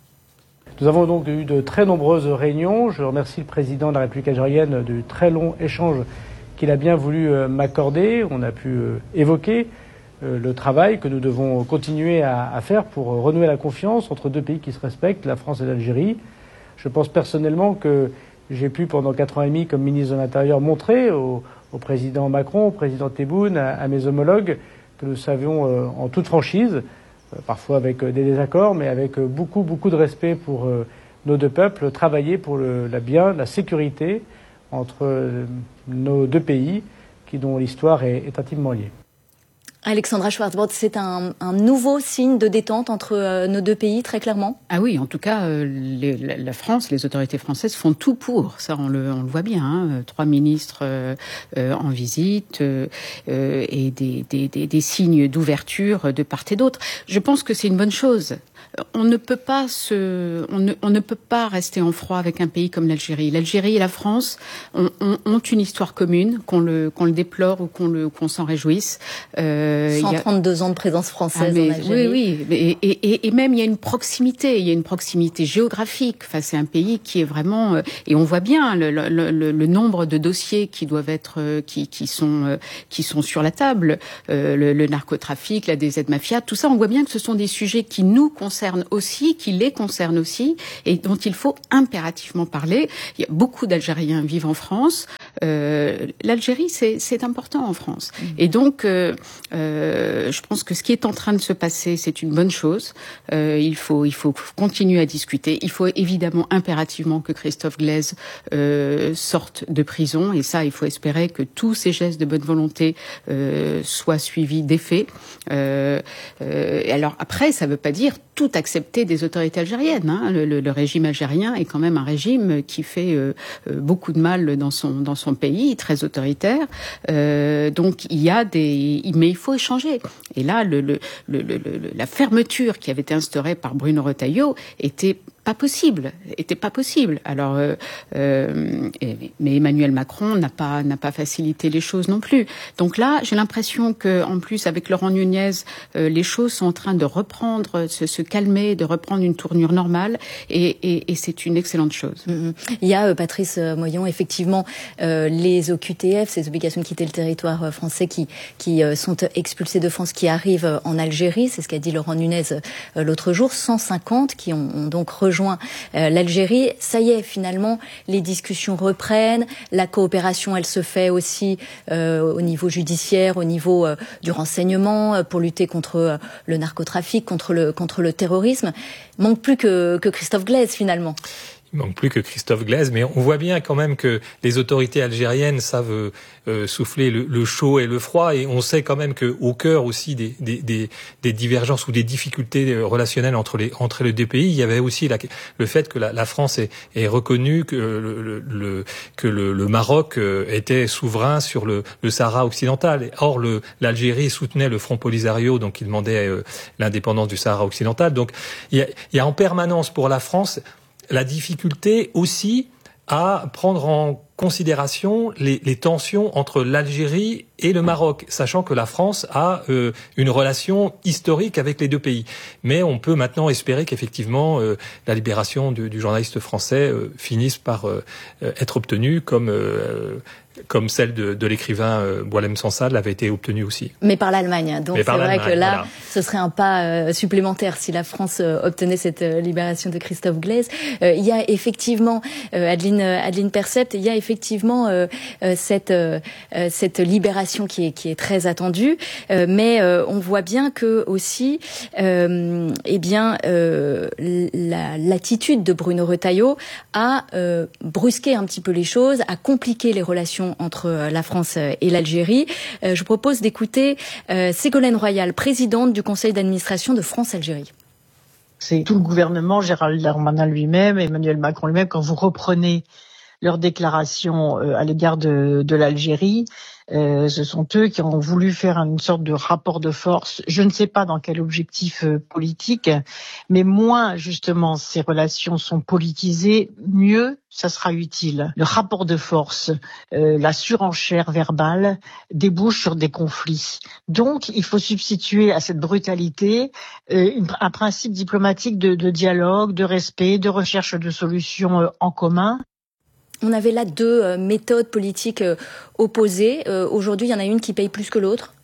J: Nous avons donc eu de très nombreuses réunions. Je remercie le président de la République algérienne du très long échange qu'il a bien voulu m'accorder. On a pu évoquer euh, le travail que nous devons continuer à, à faire pour renouer la confiance entre deux pays qui se respectent, la France et l'Algérie. Je pense personnellement que j'ai pu, pendant quatre ans et demi, comme ministre de l'Intérieur, montrer au, au président Macron, au président Tebboune, à, à mes homologues, que nous savions euh, en toute franchise, euh, parfois avec euh, des désaccords, mais avec euh, beaucoup, beaucoup de respect pour euh, nos deux peuples, travailler pour le la bien, la sécurité entre euh, nos deux pays, qui dont l'histoire est, est intimement liée.
A: Alexandra Schwarzbord, c'est un, un nouveau signe de détente entre euh, nos deux pays, très clairement?
B: Ah oui, en tout cas, euh, les, la, la France, les autorités françaises font tout pour. Ça, on le, on le voit bien. Hein, trois ministres euh, euh, en visite euh, euh, et des, des, des, des signes d'ouverture de part et d'autre. Je pense que c'est une bonne chose. On ne peut pas se, on ne, on ne peut pas rester en froid avec un pays comme l'Algérie. L'Algérie et la France ont, ont, ont une histoire commune, qu'on le, qu'on le déplore ou qu'on le, qu'on s'en réjouisse. Euh,
A: cent trente-deux a... ans de présence française
B: ah, mais,
A: en Algérie.
B: Oui, oui. Et, et, et même il y a une proximité, il y a une proximité géographique. Enfin, c'est un pays qui est vraiment, euh, et on voit bien le, le, le, le nombre de dossiers qui doivent être, euh, qui, qui sont, euh, qui sont sur la table. Euh, le, le narcotrafic, la D Z mafia, tout ça, on voit bien que ce sont des sujets qui nous concernent aussi, qui les concernent aussi, et dont il faut impérativement parler. Il y a beaucoup d'Algériens vivent en France. Euh, L'Algérie, c'est, c'est important en France. Mmh. Et donc, euh, euh, je pense que ce qui est en train de se passer, c'est une bonne chose. Euh, il faut, il faut continuer à discuter. Il faut évidemment impérativement que Christophe Glaise euh, sorte de prison. Et ça, il faut espérer que tous ces gestes de bonne volonté euh, soient suivis d'effets. Euh, euh, alors après, ça ne veut pas dire tout accepter des autorités algériennes. Hein. Le, le, le régime algérien est quand même un régime qui fait euh, beaucoup de mal dans son dans son pays, très autoritaire. Euh, donc il y a des, mais il faut échanger. Et là, le, le, le, le, la fermeture qui avait été instaurée par Bruno Retailleau était pas possible, était pas possible. Alors, euh, euh, mais Emmanuel Macron n'a pas n'a pas facilité les choses non plus. Donc là, j'ai l'impression que, en plus, avec Laurent Nunez, euh, les choses sont en train de reprendre, se, se calmer, de reprendre une tournure normale, et, et, et c'est une excellente chose.
A: Mmh. Il y a euh, Patrice Moyon, effectivement, euh, les O Q T F, ces obligations de quitter le territoire français, qui qui euh, sont expulsés de France, qui arrivent en Algérie. C'est ce qu'a dit Laurent Nunez euh, l'autre jour. cent cinquante qui ont, ont donc rejoint euh, l'Algérie. Ça y est, finalement, les discussions reprennent. La coopération, elle se fait aussi euh, au niveau judiciaire, au niveau euh, du renseignement, euh, pour lutter contre euh, le narcotrafic, contre le contre le terrorisme. Il manque plus que, que Christophe Glaise, finalement.
E: Il manque plus que Christophe Glaise, mais on voit bien quand même que les autorités algériennes savent euh, souffler le, le chaud et le froid, et on sait quand même que au cœur aussi des, des, des, des divergences ou des difficultés relationnelles entre les entre les deux pays, il y avait aussi la, le fait que la, la France est, est reconnue que le, le que le, le Maroc était souverain sur le, le Sahara occidental. Or, le, l'Algérie soutenait le Front Polisario, donc il demandait euh, l'indépendance du Sahara occidental. Donc, il y a, il y a en permanence pour la France la difficulté aussi à prendre en considération les, les tensions entre l'Algérie et le Maroc, sachant que la France a euh, une relation historique avec les deux pays. Mais on peut maintenant espérer qu'effectivement euh, la libération du, du journaliste français euh, finisse par euh, être obtenue, comme euh, comme celle de, de l'écrivain euh, Boualem Sansal l'avait été obtenue aussi.
A: Mais par l'Allemagne. Donc
E: par
A: c'est vrai
E: l'Allemagne,
A: que là,
E: voilà.
A: Ce serait un pas euh, supplémentaire si la France euh, obtenait cette euh, libération de Christophe Glaise. Euh, il y a effectivement, euh, Adeline, Adeline Percept, il y a effectivement euh, euh, cette euh, cette libération qui est qui est très attendue, euh, mais euh, on voit bien que aussi, euh, eh bien, euh, la, l'attitude de Bruno Retailleau a euh, brusqué un petit peu les choses, a compliqué les relations entre la France et l'Algérie. Euh, je propose d'écouter euh, Ségolène Royal, présidente du conseil d'administration de France-Algérie.
K: C'est tout le gouvernement, Gérald Darmanin lui-même, Emmanuel Macron lui-même, quand vous reprenez leurs déclarations euh, à l'égard de, de l'Algérie, euh, ce sont eux qui ont voulu faire une sorte de rapport de force. Je ne sais pas dans quel objectif euh, politique, mais moins justement ces relations sont politisées, mieux ça sera utile. Le rapport de force, euh, la surenchère verbale débouche sur des conflits. Donc, il faut substituer à cette brutalité euh, une, un principe diplomatique de, de dialogue, de respect, de recherche de solutions euh, en commun.
A: On avait là deux euh, méthodes politiques euh, opposées. Euh, aujourd'hui, il y en a une qui paye plus que l'autre.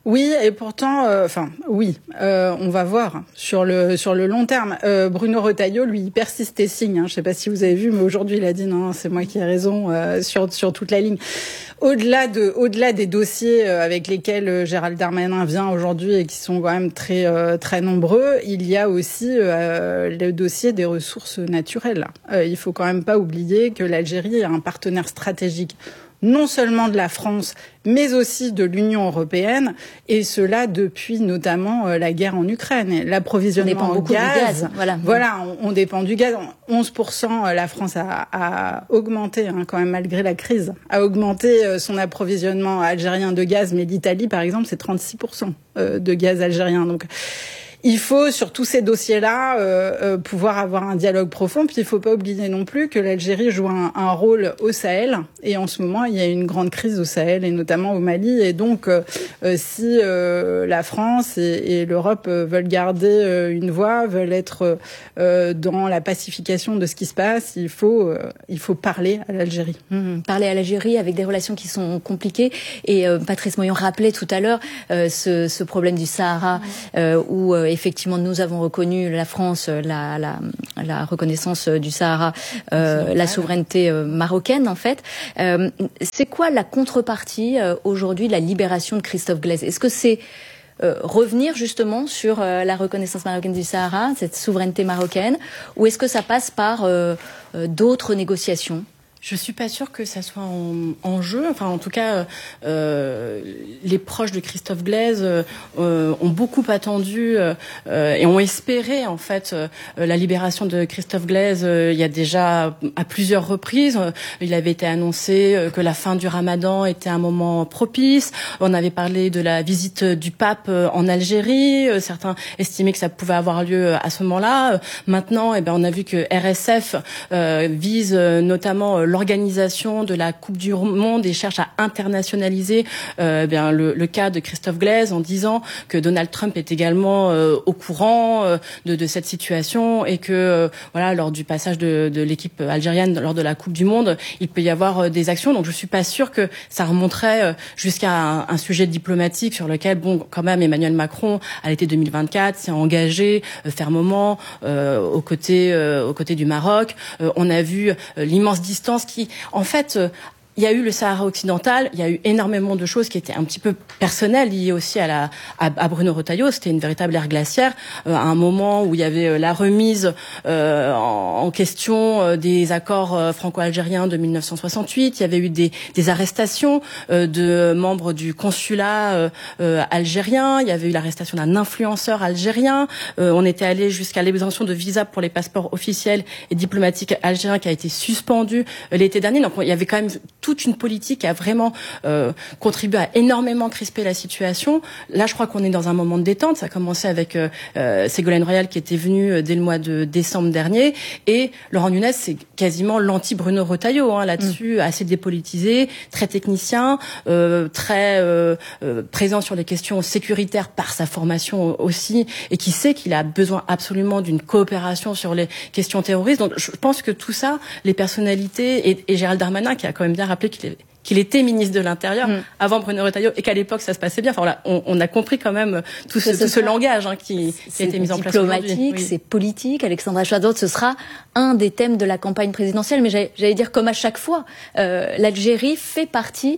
C: Oui, et pourtant, enfin euh, oui, euh, on va voir sur le sur le long terme. Euh, Bruno Retailleau, lui, il persiste et signe. Hein, je ne sais pas si vous avez vu, mais aujourd'hui, il a dit non, c'est moi qui ai raison euh, sur sur toute la ligne. Au-delà de au-delà des dossiers avec lesquels Gérald Darmanin vient aujourd'hui et qui sont quand même très euh, très nombreux, il y a aussi euh, le dossier des ressources naturelles. Euh, il faut quand même pas oublier que l'Algérie est un partenaire stratégique non seulement de la France, mais aussi de l'Union européenne, et cela depuis notamment euh, la guerre en Ukraine. L'approvisionnement en gaz,
A: gaz, voilà,
C: voilà on, on dépend du gaz. onze pour cent, la France a, a augmenté, hein, quand même malgré la crise, a augmenté euh, son approvisionnement algérien de gaz, mais l'Italie, par exemple, c'est trente-six pour cent euh, de gaz algérien. Donc, il faut, sur tous ces dossiers-là, euh, euh, pouvoir avoir un dialogue profond. Puis il ne faut pas oublier non plus que l'Algérie joue un, un rôle au Sahel. Et en ce moment, il y a une grande crise au Sahel, et notamment au Mali. Et donc, euh, euh, si euh, la France et, et l'Europe euh, veulent garder euh, une voix, veulent être euh, dans la pacification de ce qui se passe, il faut, euh, il faut parler à l'Algérie.
A: Mmh, parler à l'Algérie avec des relations qui sont compliquées. Et euh, Patrice Moyon rappelait tout à l'heure euh, ce, ce problème du Sahara, mmh. euh, où euh, effectivement, nous avons reconnu, la France, la, la, la reconnaissance du Sahara, euh, la souveraineté euh, marocaine, en fait. Euh, c'est quoi la contrepartie, euh, aujourd'hui, de la libération de Christophe Glaise? Est-ce que c'est euh, revenir, justement, sur euh, la reconnaissance marocaine du Sahara, cette souveraineté marocaine, ou est-ce que ça passe par euh, euh, d'autres négociations?
D: Je suis pas sûre que ça soit en, en jeu. Enfin, en tout cas, euh, les proches de Christophe Glaise euh, ont beaucoup attendu euh, et ont espéré en fait euh, la libération de Christophe Glaise. Euh, il y a déjà à plusieurs reprises, euh, il avait été annoncé euh, que la fin du Ramadan était un moment propice. On avait parlé de la visite du pape euh, en Algérie. Euh, certains estimaient que ça pouvait avoir lieu à ce moment-là. Euh, maintenant, eh ben, on a vu que R S F euh, vise euh, notamment euh, l'organisation de la Coupe du Monde et cherche à internationaliser euh, bien le, le cas de Christophe Glaise en disant que Donald Trump est également euh, au courant euh, de, de cette situation et que euh, voilà lors du passage de, de l'équipe algérienne lors de la Coupe du Monde, il peut y avoir euh, des actions. Donc je suis pas sûre que ça remonterait euh, jusqu'à un, un sujet diplomatique sur lequel bon quand même Emmanuel Macron à l'été deux mille vingt-quatre s'est engagé euh, fermement euh, aux côtés euh, aux côtés du Maroc. Euh, on a vu euh, l'immense distance qui, en fait, euh, il y a eu le Sahara occidental, il y a eu énormément de choses qui étaient un petit peu personnelles liées aussi à la à, à Bruno Retailleau. C'était une véritable ère glaciaire euh, à un moment où il y avait euh, la remise euh, en, en question euh, des accords euh, franco-algériens de mille neuf cent soixante-huit. Il y avait eu des, des arrestations euh, de membres du consulat euh, euh, algérien. Il y avait eu l'arrestation d'un influenceur algérien. Euh, on était allé jusqu'à l'exemption de visa pour les passeports officiels et diplomatiques algériens qui a été suspendue euh, l'été dernier. Donc il y avait quand même toute une politique qui a vraiment euh, contribué à énormément crisper la situation. Là, je crois qu'on est dans un moment de détente. Ça a commencé avec euh, euh, Ségolène Royal qui était venue euh, dès le mois de décembre dernier. Et Laurent Nunez, c'est quasiment l'anti-Bruno Retailleau hein, là-dessus, mmh. assez dépolitisé, très technicien, euh, très euh, euh, présent sur les questions sécuritaires par sa formation aussi, et qui sait qu'il a besoin absolument d'une coopération sur les questions terroristes. Donc, je pense que tout ça, les personnalités, et, et Gérald Darmanin, qui a quand même bien rappelé qu'il est qu'il était ministre de l'Intérieur mmh. avant Bruno Retailleau et qu'à l'époque ça se passait bien. Enfin voilà, on, on a compris quand même tout ce, tout ce langage hein, qui, qui a été mis en place aujourd'hui.
A: C'est diplomatique, c'est politique. Alexandra Chadot, ce sera un des thèmes de la campagne présidentielle. Mais j'allais, j'allais dire comme à chaque fois, euh, l'Algérie fait partie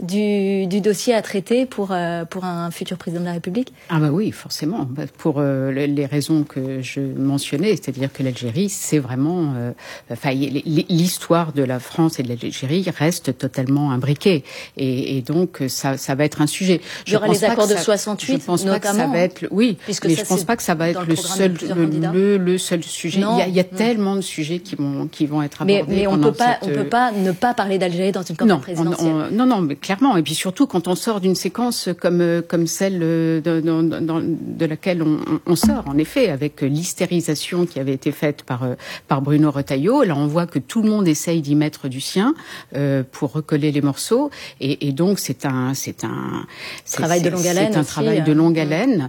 A: du, du dossier à traiter pour euh, pour un futur président de la République.
B: Ah bah oui, forcément, pour euh, les raisons que je mentionnais, c'est-à-dire que l'Algérie, c'est vraiment, euh, enfin, l'histoire de la France et de l'Algérie reste totalement imbriquée, et, et donc ça, ça va être un sujet.
A: Il y aura les accords de soixante-huit,
B: je pense
A: notamment.
B: Pas que ça va être, oui, mais je pense pas que ça va être le seul, le, le, le seul sujet. Non. Il y a, il y a mmh. tellement de sujets qui vont, qui vont être abordés.
A: Mais, mais on peut pas, cette... on peut pas ne pas parler d'Algérie dans une campagne
B: non,
A: présidentielle.
B: On, on, non, non, mais clairement. Et puis surtout quand on sort d'une séquence comme comme celle de, de, de, de laquelle on, on sort, en effet, avec l'hystérisation qui avait été faite par par Bruno Retailleau. Là, on voit que tout le monde essaye d'y mettre du sien euh, pour recoller les morceaux. Et, et donc c'est un c'est un c'est,
A: travail de longue haleine.
B: C'est un
A: aussi,
B: travail
A: euh...
B: de longue haleine.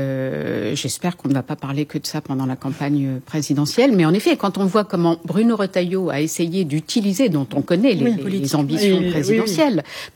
B: Euh, j'espère qu'on ne va pas parler que de ça pendant la campagne présidentielle. Mais en effet, quand on voit comment Bruno Retailleau a essayé d'utiliser, dont on connaît les, oui, les ambitions oui, présidentielles, oui, oui.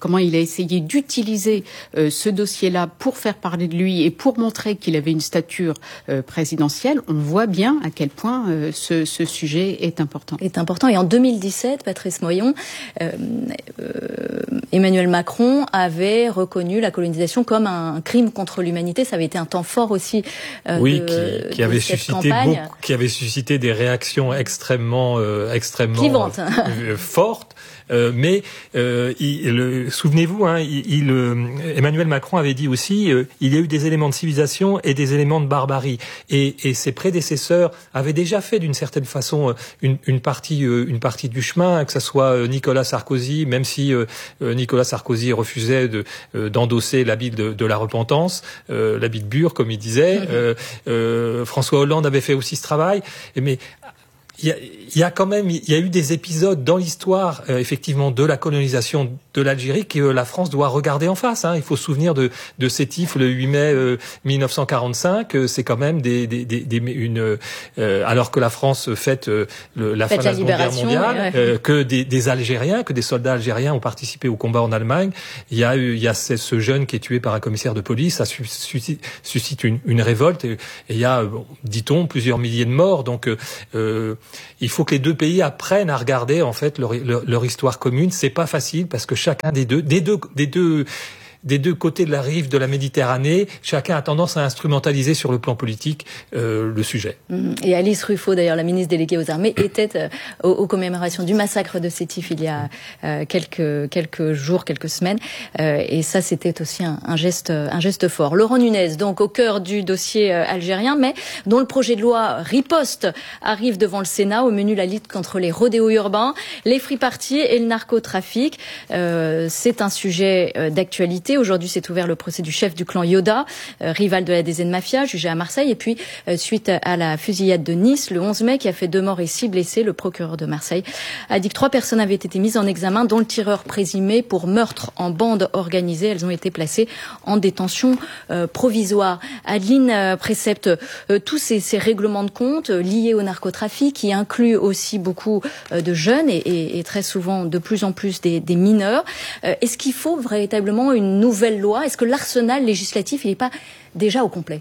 B: comment il a essayé d'utiliser euh, ce dossier-là pour faire parler de lui et pour montrer qu'il avait une stature euh, présidentielle, on voit bien à quel point euh, ce, ce sujet est important.
A: Est important. Et en deux mille dix-sept, Patrice Moyon, euh, euh, Emmanuel Macron avait reconnu la colonisation comme un crime contre l'humanité. Ça avait été un temps fort aussi. Euh,
E: oui,
A: de,
E: qui, qui avait
A: de cette
E: suscité
A: campagne.
E: beaucoup, qui avait suscité des réactions extrêmement, euh, extrêmement euh, fortes. Euh, mais euh, il, le, souvenez-vous, hein, il, il, euh, Emmanuel Macron avait dit aussi, euh, il y a eu des éléments de civilisation et des éléments de barbarie. Et, et ses prédécesseurs avaient déjà fait d'une certaine façon une, une partie, euh, une partie du chemin, que ce soit Nicolas Sarkozy, même si euh, Nicolas Sarkozy refusait de, euh, d'endosser l'habit de, de la repentance, euh, l'habit de Bure, comme il disait. Mmh. Euh, euh, François Hollande avait fait aussi ce travail. Mais il y a, il y a quand même, il y a eu des épisodes dans l'histoire, euh, effectivement, de la colonisation de l'Algérie que la France doit regarder en face. Hein. Il faut se souvenir de, de Sétif le huit mai euh, mille neuf cent quarante-cinq. Euh, c'est quand même des, des, des, des une, euh, alors que la France fête euh, le, la
A: fête
E: fin de la Seconde Guerre mondiale,
A: ouais.
E: euh, que des, des Algériens, que des soldats algériens ont participé au combat en Allemagne. Il y a eu, il y a ce, ce jeune qui est tué par un commissaire de police. Ça suscite, suscite une, une révolte. Et, et il y a, bon, dit-on, plusieurs milliers de morts. Donc, euh, il faut que les deux pays apprennent à regarder en fait leur, leur, leur histoire commune. C'est pas facile parce que chacun des deux, des deux, des deux, des deux côtés de la rive de la Méditerranée, chacun a tendance à instrumentaliser sur le plan politique euh, le sujet.
A: Et Alice Ruffo, d'ailleurs, la ministre déléguée aux armées, était euh, aux, aux commémorations du massacre de Sétif il y a euh, quelques quelques jours, quelques semaines. Euh, et ça, c'était aussi un, un geste un geste fort. Laurent Nunez, donc au cœur du dossier euh, algérien, mais dont le projet de loi riposte arrive devant le Sénat. Au menu, la lutte contre les rodéos urbains, les free parties et le narcotrafic. Euh, c'est un sujet euh, d'actualité. Aujourd'hui, s'est ouvert le procès du chef du clan Yoda, euh, rival de la D Z Mafia, jugé à Marseille. Et puis, euh, suite à la fusillade de Nice, le onze mai, qui a fait deux morts et six blessés, le procureur de Marseille a dit que trois personnes avaient été mises en examen, dont le tireur présumé pour meurtre en bande organisée. Elles ont été placées en détention euh, provisoire. Adeline euh, Précepte, euh, tous ces, ces règlements de compte euh, liés au narcotrafic, qui incluent aussi beaucoup euh, de jeunes et, et, et très souvent de plus en plus des, des mineurs. Euh, est-ce qu'il faut véritablement une nouvelle loi? Est-ce que l'arsenal législatif, il n'est pas déjà au complet?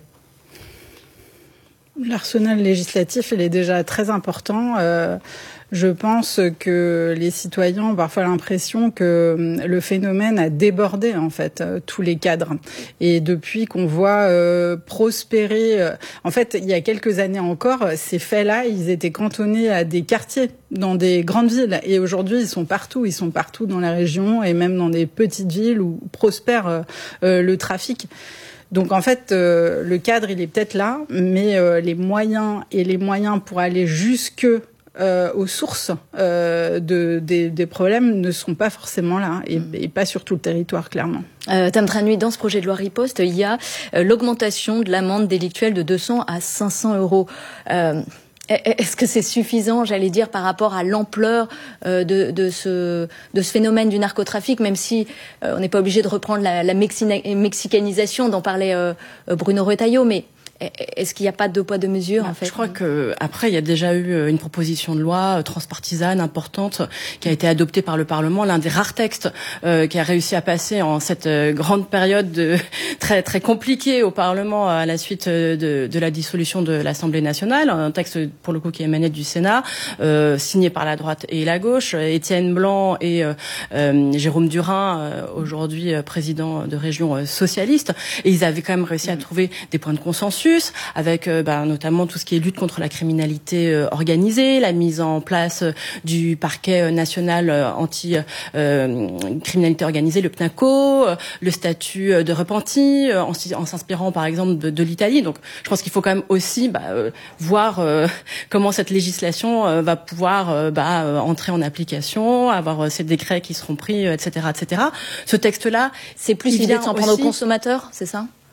C: L'arsenal législatif, il est déjà très important. Euh, je pense que les citoyens ont parfois l'impression que le phénomène a débordé en fait euh, tous les cadres. Et depuis qu'on voit euh, prospérer, euh, en fait, il y a quelques années encore, ces faits-là, ils étaient cantonnés à des quartiers dans des grandes villes. Et aujourd'hui, ils sont partout. Ils sont partout dans la région et même dans des petites villes où prospère euh, euh, le trafic. Donc en fait, euh, le cadre, il est peut-être là, mais euh, les moyens et les moyens pour aller jusque euh, aux sources euh, de, des, des problèmes ne sont pas forcément là, et, et pas sur tout le territoire, clairement.
A: Euh, Tam Tranui, dans ce projet de loi riposte, il y a euh, l'augmentation de l'amende délictuelle de deux cents à cinq cents euros. Euh, Est-ce que c'est suffisant, j'allais dire, par rapport à l'ampleur euh, de, de, ce, de ce phénomène du narcotrafic, même si euh, on n'est pas obligé de reprendre la, la mexicanisation dont parlait euh, Bruno Retailleau, mais est-ce qu'il n'y a pas de deux poids deux mesures, en fait?
D: Je crois que après il y a déjà eu une proposition de loi transpartisane importante qui a été adoptée par le Parlement, l'un des rares textes euh, qui a réussi à passer en cette grande période de, très très compliquée au Parlement à la suite de, de la dissolution de l'Assemblée nationale, un texte pour le coup qui émanait du Sénat, euh, signé par la droite et la gauche, Étienne Blanc et euh, euh, Jérôme Durain, euh, aujourd'hui président de région socialiste, et ils avaient quand même réussi à trouver des points de consensus, avec euh, bah, notamment tout ce qui est lutte contre la criminalité euh, organisée, la mise en place euh, du parquet national euh, anti-criminalité euh, organisée, le PNACO, euh, le statut euh, de repenti, euh, en, en s'inspirant par exemple de, de l'Italie. Donc je pense qu'il faut quand même aussi bah, euh, voir euh, comment cette législation euh, va pouvoir euh, bah, euh, entrer en application, avoir euh, ces décrets qui seront pris, euh, et cetera, et cetera. Ce texte-là,
A: c'est plus l'idée de s'en prendre aux consommateurs, c'est ça?
D: Il y a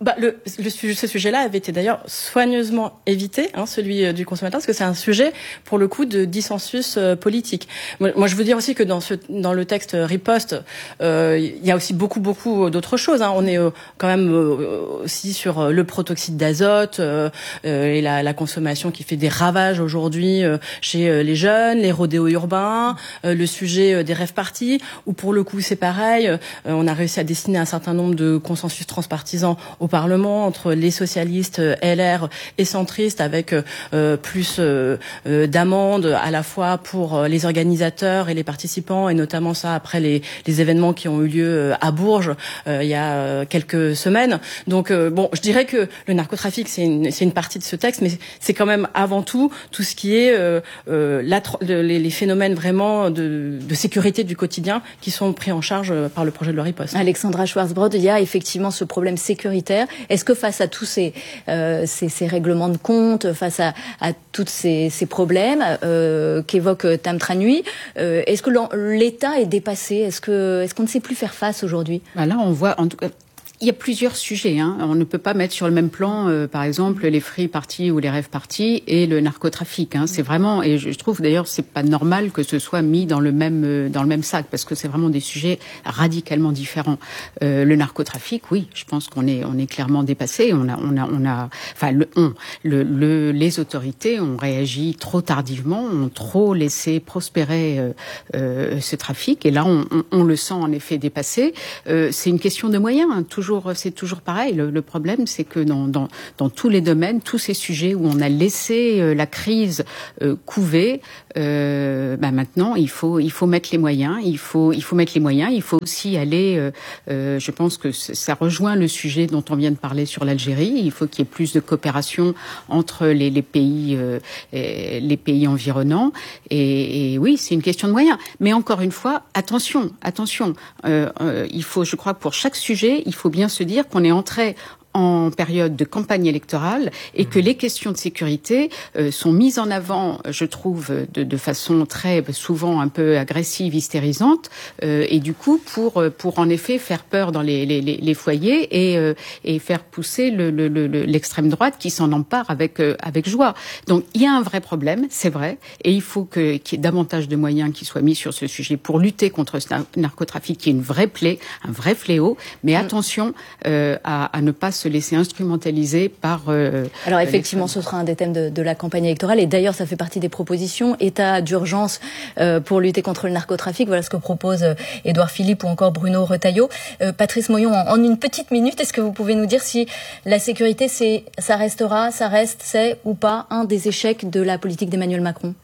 D: Bah, le, le sujet, ce sujet-là avait été d'ailleurs soigneusement évité, hein, celui euh, du consommateur, parce que c'est un sujet, pour le coup, de dissensus euh, politique. Moi, moi, je veux dire aussi que dans, ce, dans le texte riposte, euh, il y a aussi beaucoup, beaucoup d'autres choses. Hein. On est euh, quand même euh, aussi sur le protoxyde d'azote euh, euh, et la, la consommation qui fait des ravages aujourd'hui euh, chez euh, les jeunes, les rodéos urbains, euh, le sujet euh, des rave-parties, où pour le coup, c'est pareil. Euh, on a réussi à dessiner un certain nombre de consensus transpartisans au Parlement entre les socialistes, L R et centristes, avec euh, plus euh, euh, d'amendes à la fois pour les organisateurs et les participants, et notamment ça après les, les événements qui ont eu lieu à Bourges euh, il y a euh, quelques semaines. Donc euh, bon, je dirais que le narcotrafic c'est une, c'est une partie de ce texte, mais c'est quand même avant tout tout ce qui est euh, euh, la, les, les phénomènes vraiment de, de sécurité du quotidien qui sont pris en charge par le projet de loi riposte.
A: Alexandra Schwarzbrod, il y a effectivement ce problème sécuritaire. Est-ce que face à tous ces, euh, ces, ces règlements de compte, face à, à tous ces, ces problèmes euh, qu'évoque Tam Tra Nui, euh, est-ce que l'État est dépassé? Est-ce que, est-ce qu'on ne sait plus faire face aujourd'hui?
B: Bah là, on voit, en tout cas, il y a plusieurs sujets. Hein. On ne peut pas mettre sur le même plan, euh, par exemple, les free parties ou les rave parties et le narcotrafic. Hein. C'est vraiment, et je trouve d'ailleurs, c'est pas normal que ce soit mis dans le même euh, dans le même sac, parce que c'est vraiment des sujets radicalement différents. Euh, le narcotrafic, oui, je pense qu'on est on est clairement dépassé. On a on a on a, enfin le on, le, le les autorités ont réagi trop tardivement, ont trop laissé prospérer euh, euh, ce trafic. Et là, on, on, on le sent en effet dépassé. Euh, c'est une question de moyens, hein. Toujours c'est toujours pareil. Le, le problème, c'est que dans, dans, dans tous les domaines, tous ces sujets où on a laissé euh, la crise euh, couver, euh, bah maintenant, il faut, il faut mettre les moyens. Il faut, il faut mettre les moyens. Il faut aussi aller. Euh, euh, je pense que ça rejoint le sujet dont on vient de parler sur l'Algérie. Il faut qu'il y ait plus de coopération entre les, les pays, euh, les pays environnants. Et, et oui, c'est une question de moyens. Mais encore une fois, attention, attention. Euh, euh, il faut, je crois, que pour chaque sujet, il faut bien se dire qu'on est entré en période de campagne électorale et que les questions de sécurité euh, sont mises en avant, je trouve, de, de façon très souvent un peu agressive, hystérisante, euh, et du coup pour pour en effet faire peur dans les les, les foyers et euh, et faire pousser le, le, le, l'extrême droite qui s'en empare avec euh, avec joie. Donc il y a un vrai problème, c'est vrai, et il faut que qu'il y ait davantage de moyens qui soient mis sur ce sujet pour lutter contre ce narcotrafic qui est une vraie plaie, un vrai fléau. Mais attention euh, à, à ne pas se laisser instrumentaliser par... Euh,
A: Alors effectivement, ce sera un des thèmes de, de la campagne électorale. Et d'ailleurs, ça fait partie des propositions. État d'urgence euh, pour lutter contre le narcotrafic. Voilà ce que propose euh, Édouard Philippe ou encore Bruno Retailleau. Euh, Patrice Moyon, en, en une petite minute, est-ce que vous pouvez nous dire si la sécurité, c'est, ça restera, ça reste, c'est ou pas un des échecs de la politique d'Emmanuel Macron?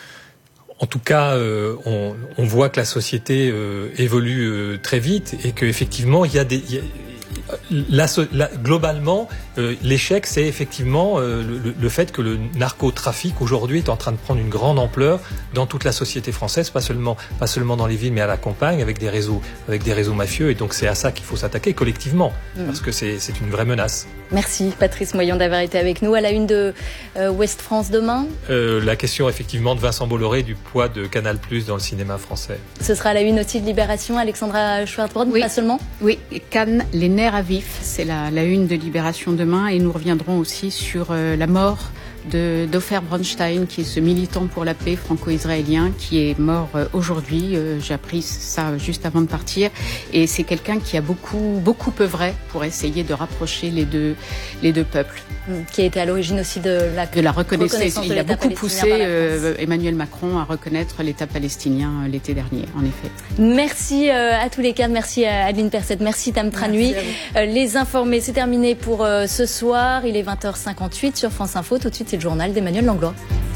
E: En tout cas, euh, on, on voit que la société euh, évolue euh, très vite et qu'effectivement, il y a des... Il y a, La, la, globalement, euh, l'échec, c'est effectivement euh, le, le fait que le narcotrafic aujourd'hui est en train de prendre une grande ampleur dans toute la société française, pas seulement pas seulement dans les villes, mais à la campagne, avec des réseaux avec des réseaux mafieux. Et donc c'est à ça qu'il faut s'attaquer collectivement, mmh. parce que c'est c'est une vraie menace.
A: Merci Patrice Moyon d'avoir été avec nous. À la une de euh, Ouest France demain.
E: Euh, la question effectivement de Vincent Bolloré du poids de Canal+ dans le cinéma français.
A: Ce sera à la une aussi de Libération. Alexandra Schwarzbrod, oui. Pas seulement.
B: Oui, Cannes, les nerfs à vif, c'est la, la une de Libération demain, et nous reviendrons aussi sur euh, la mort de d'Ofer Bronstein, qui est ce militant pour la paix franco-israélien qui est mort euh, aujourd'hui. Euh, j'ai appris ça juste avant de partir, et c'est quelqu'un qui a beaucoup beaucoup œuvré pour essayer de rapprocher les deux les deux peuples.
A: Qui a été à l'origine aussi de la
B: de la reconnaissance. reconnaissance
A: de
B: Il a beaucoup poussé euh, Emmanuel Macron à reconnaître l'État palestinien euh, l'été dernier, en effet.
A: Merci euh, à tous les quatre, merci à Adeline Perset, merci Tam Tra Nui. Euh, les informés, c'est terminé pour euh, ce soir. Il est vingt heures cinquante-huit sur France Info. Tout de suite, c'est le journal d'Emmanuel Langlois.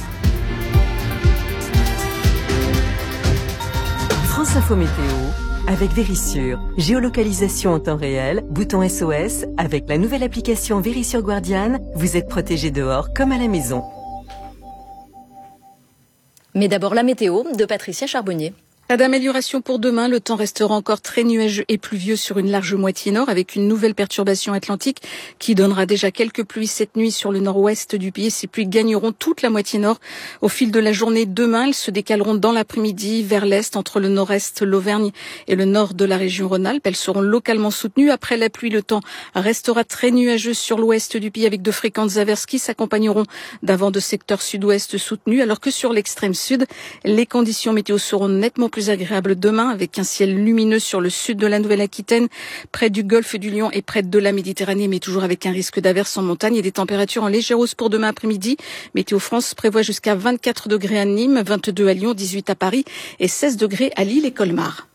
L: France Info Météo avec Vérissure. Géolocalisation en temps réel, bouton S O S. Avec la nouvelle application Vérissure Guardian, vous êtes protégé dehors comme à la maison.
A: Mais d'abord la météo de Patricia Charbonnier.
M: Pas d'amélioration pour demain. Le temps restera encore très nuageux et pluvieux sur une large moitié nord avec une nouvelle perturbation atlantique qui donnera déjà quelques pluies cette nuit sur le nord-ouest du pays. Ces pluies gagneront toute la moitié nord au fil de la journée. Demain, elles se décaleront dans l'après-midi vers l'est entre le nord-est, l'Auvergne et le nord de la région Rhône-Alpes. Elles seront localement soutenues. Après la pluie, le temps restera très nuageux sur l'ouest du pays avec de fréquentes averses qui s'accompagneront d'un vent de secteur sud-ouest soutenu alors que sur l'extrême sud, les conditions météo seront nettement plus agréable demain avec un ciel lumineux sur le sud de la Nouvelle-Aquitaine, près du golfe du Lion et près de la Méditerranée, mais toujours avec un risque d'averse en montagne et des températures en légère hausse pour demain après-midi. Météo France prévoit jusqu'à vingt-quatre degrés à Nîmes, vingt-deux à Lyon, dix-huit à Paris et seize degrés à Lille et Colmar.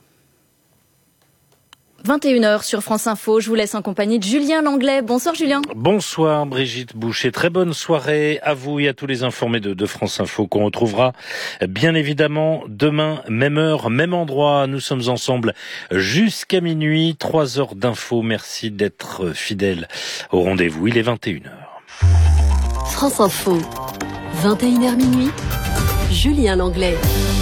A: vingt et une heures sur France Info. Je vous laisse en compagnie de Julien Langlais. Bonsoir Julien.
N: Bonsoir Brigitte Boucher. Très bonne soirée à vous et à tous les informés de, de France Info qu'on retrouvera bien évidemment demain, même heure, même endroit. Nous sommes ensemble jusqu'à minuit. Trois heures d'infos. Merci d'être fidèles au rendez-vous. Il est vingt et une heures.
O: France Info. vingt et une heures minuit. Julien Langlais.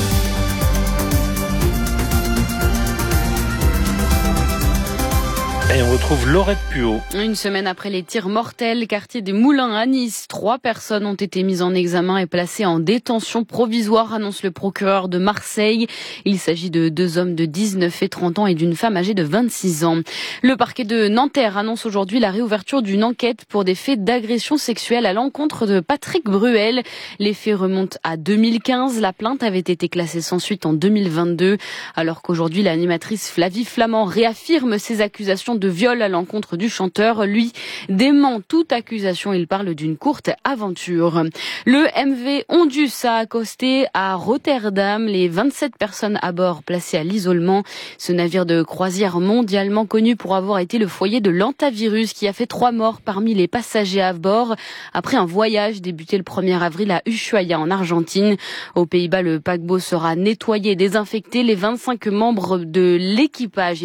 N: Et on retrouve Laurette Puot.
P: Une semaine après les tirs mortels, quartier des Moulins à Nice, trois personnes ont été mises en examen et placées en détention provisoire, annonce le procureur de Marseille. Il s'agit de deux hommes de dix-neuf et trente ans et d'une femme âgée de vingt-six ans. Le parquet de Nanterre annonce aujourd'hui la réouverture d'une enquête pour des faits d'agression sexuelle à l'encontre de Patrick Bruel. Les faits remontent à deux mille quinze. La plainte avait été classée sans suite en deux mille vingt-deux, alors qu'aujourd'hui l'animatrice Flavie Flamand réaffirme ses accusations de viol à l'encontre du chanteur. Lui dément toute accusation. Il parle d'une courte aventure. Le M V Ondus a accosté à Rotterdam. Les vingt-sept personnes à bord placées à l'isolement. Ce navire de croisière mondialement connu pour avoir été le foyer de l'hantavirus qui a fait trois morts parmi les passagers à bord après un voyage débuté le premier avril à Ushuaia en Argentine. Aux Pays-Bas, le paquebot sera nettoyé et désinfecté. Les vingt-cinq membres de l'équipage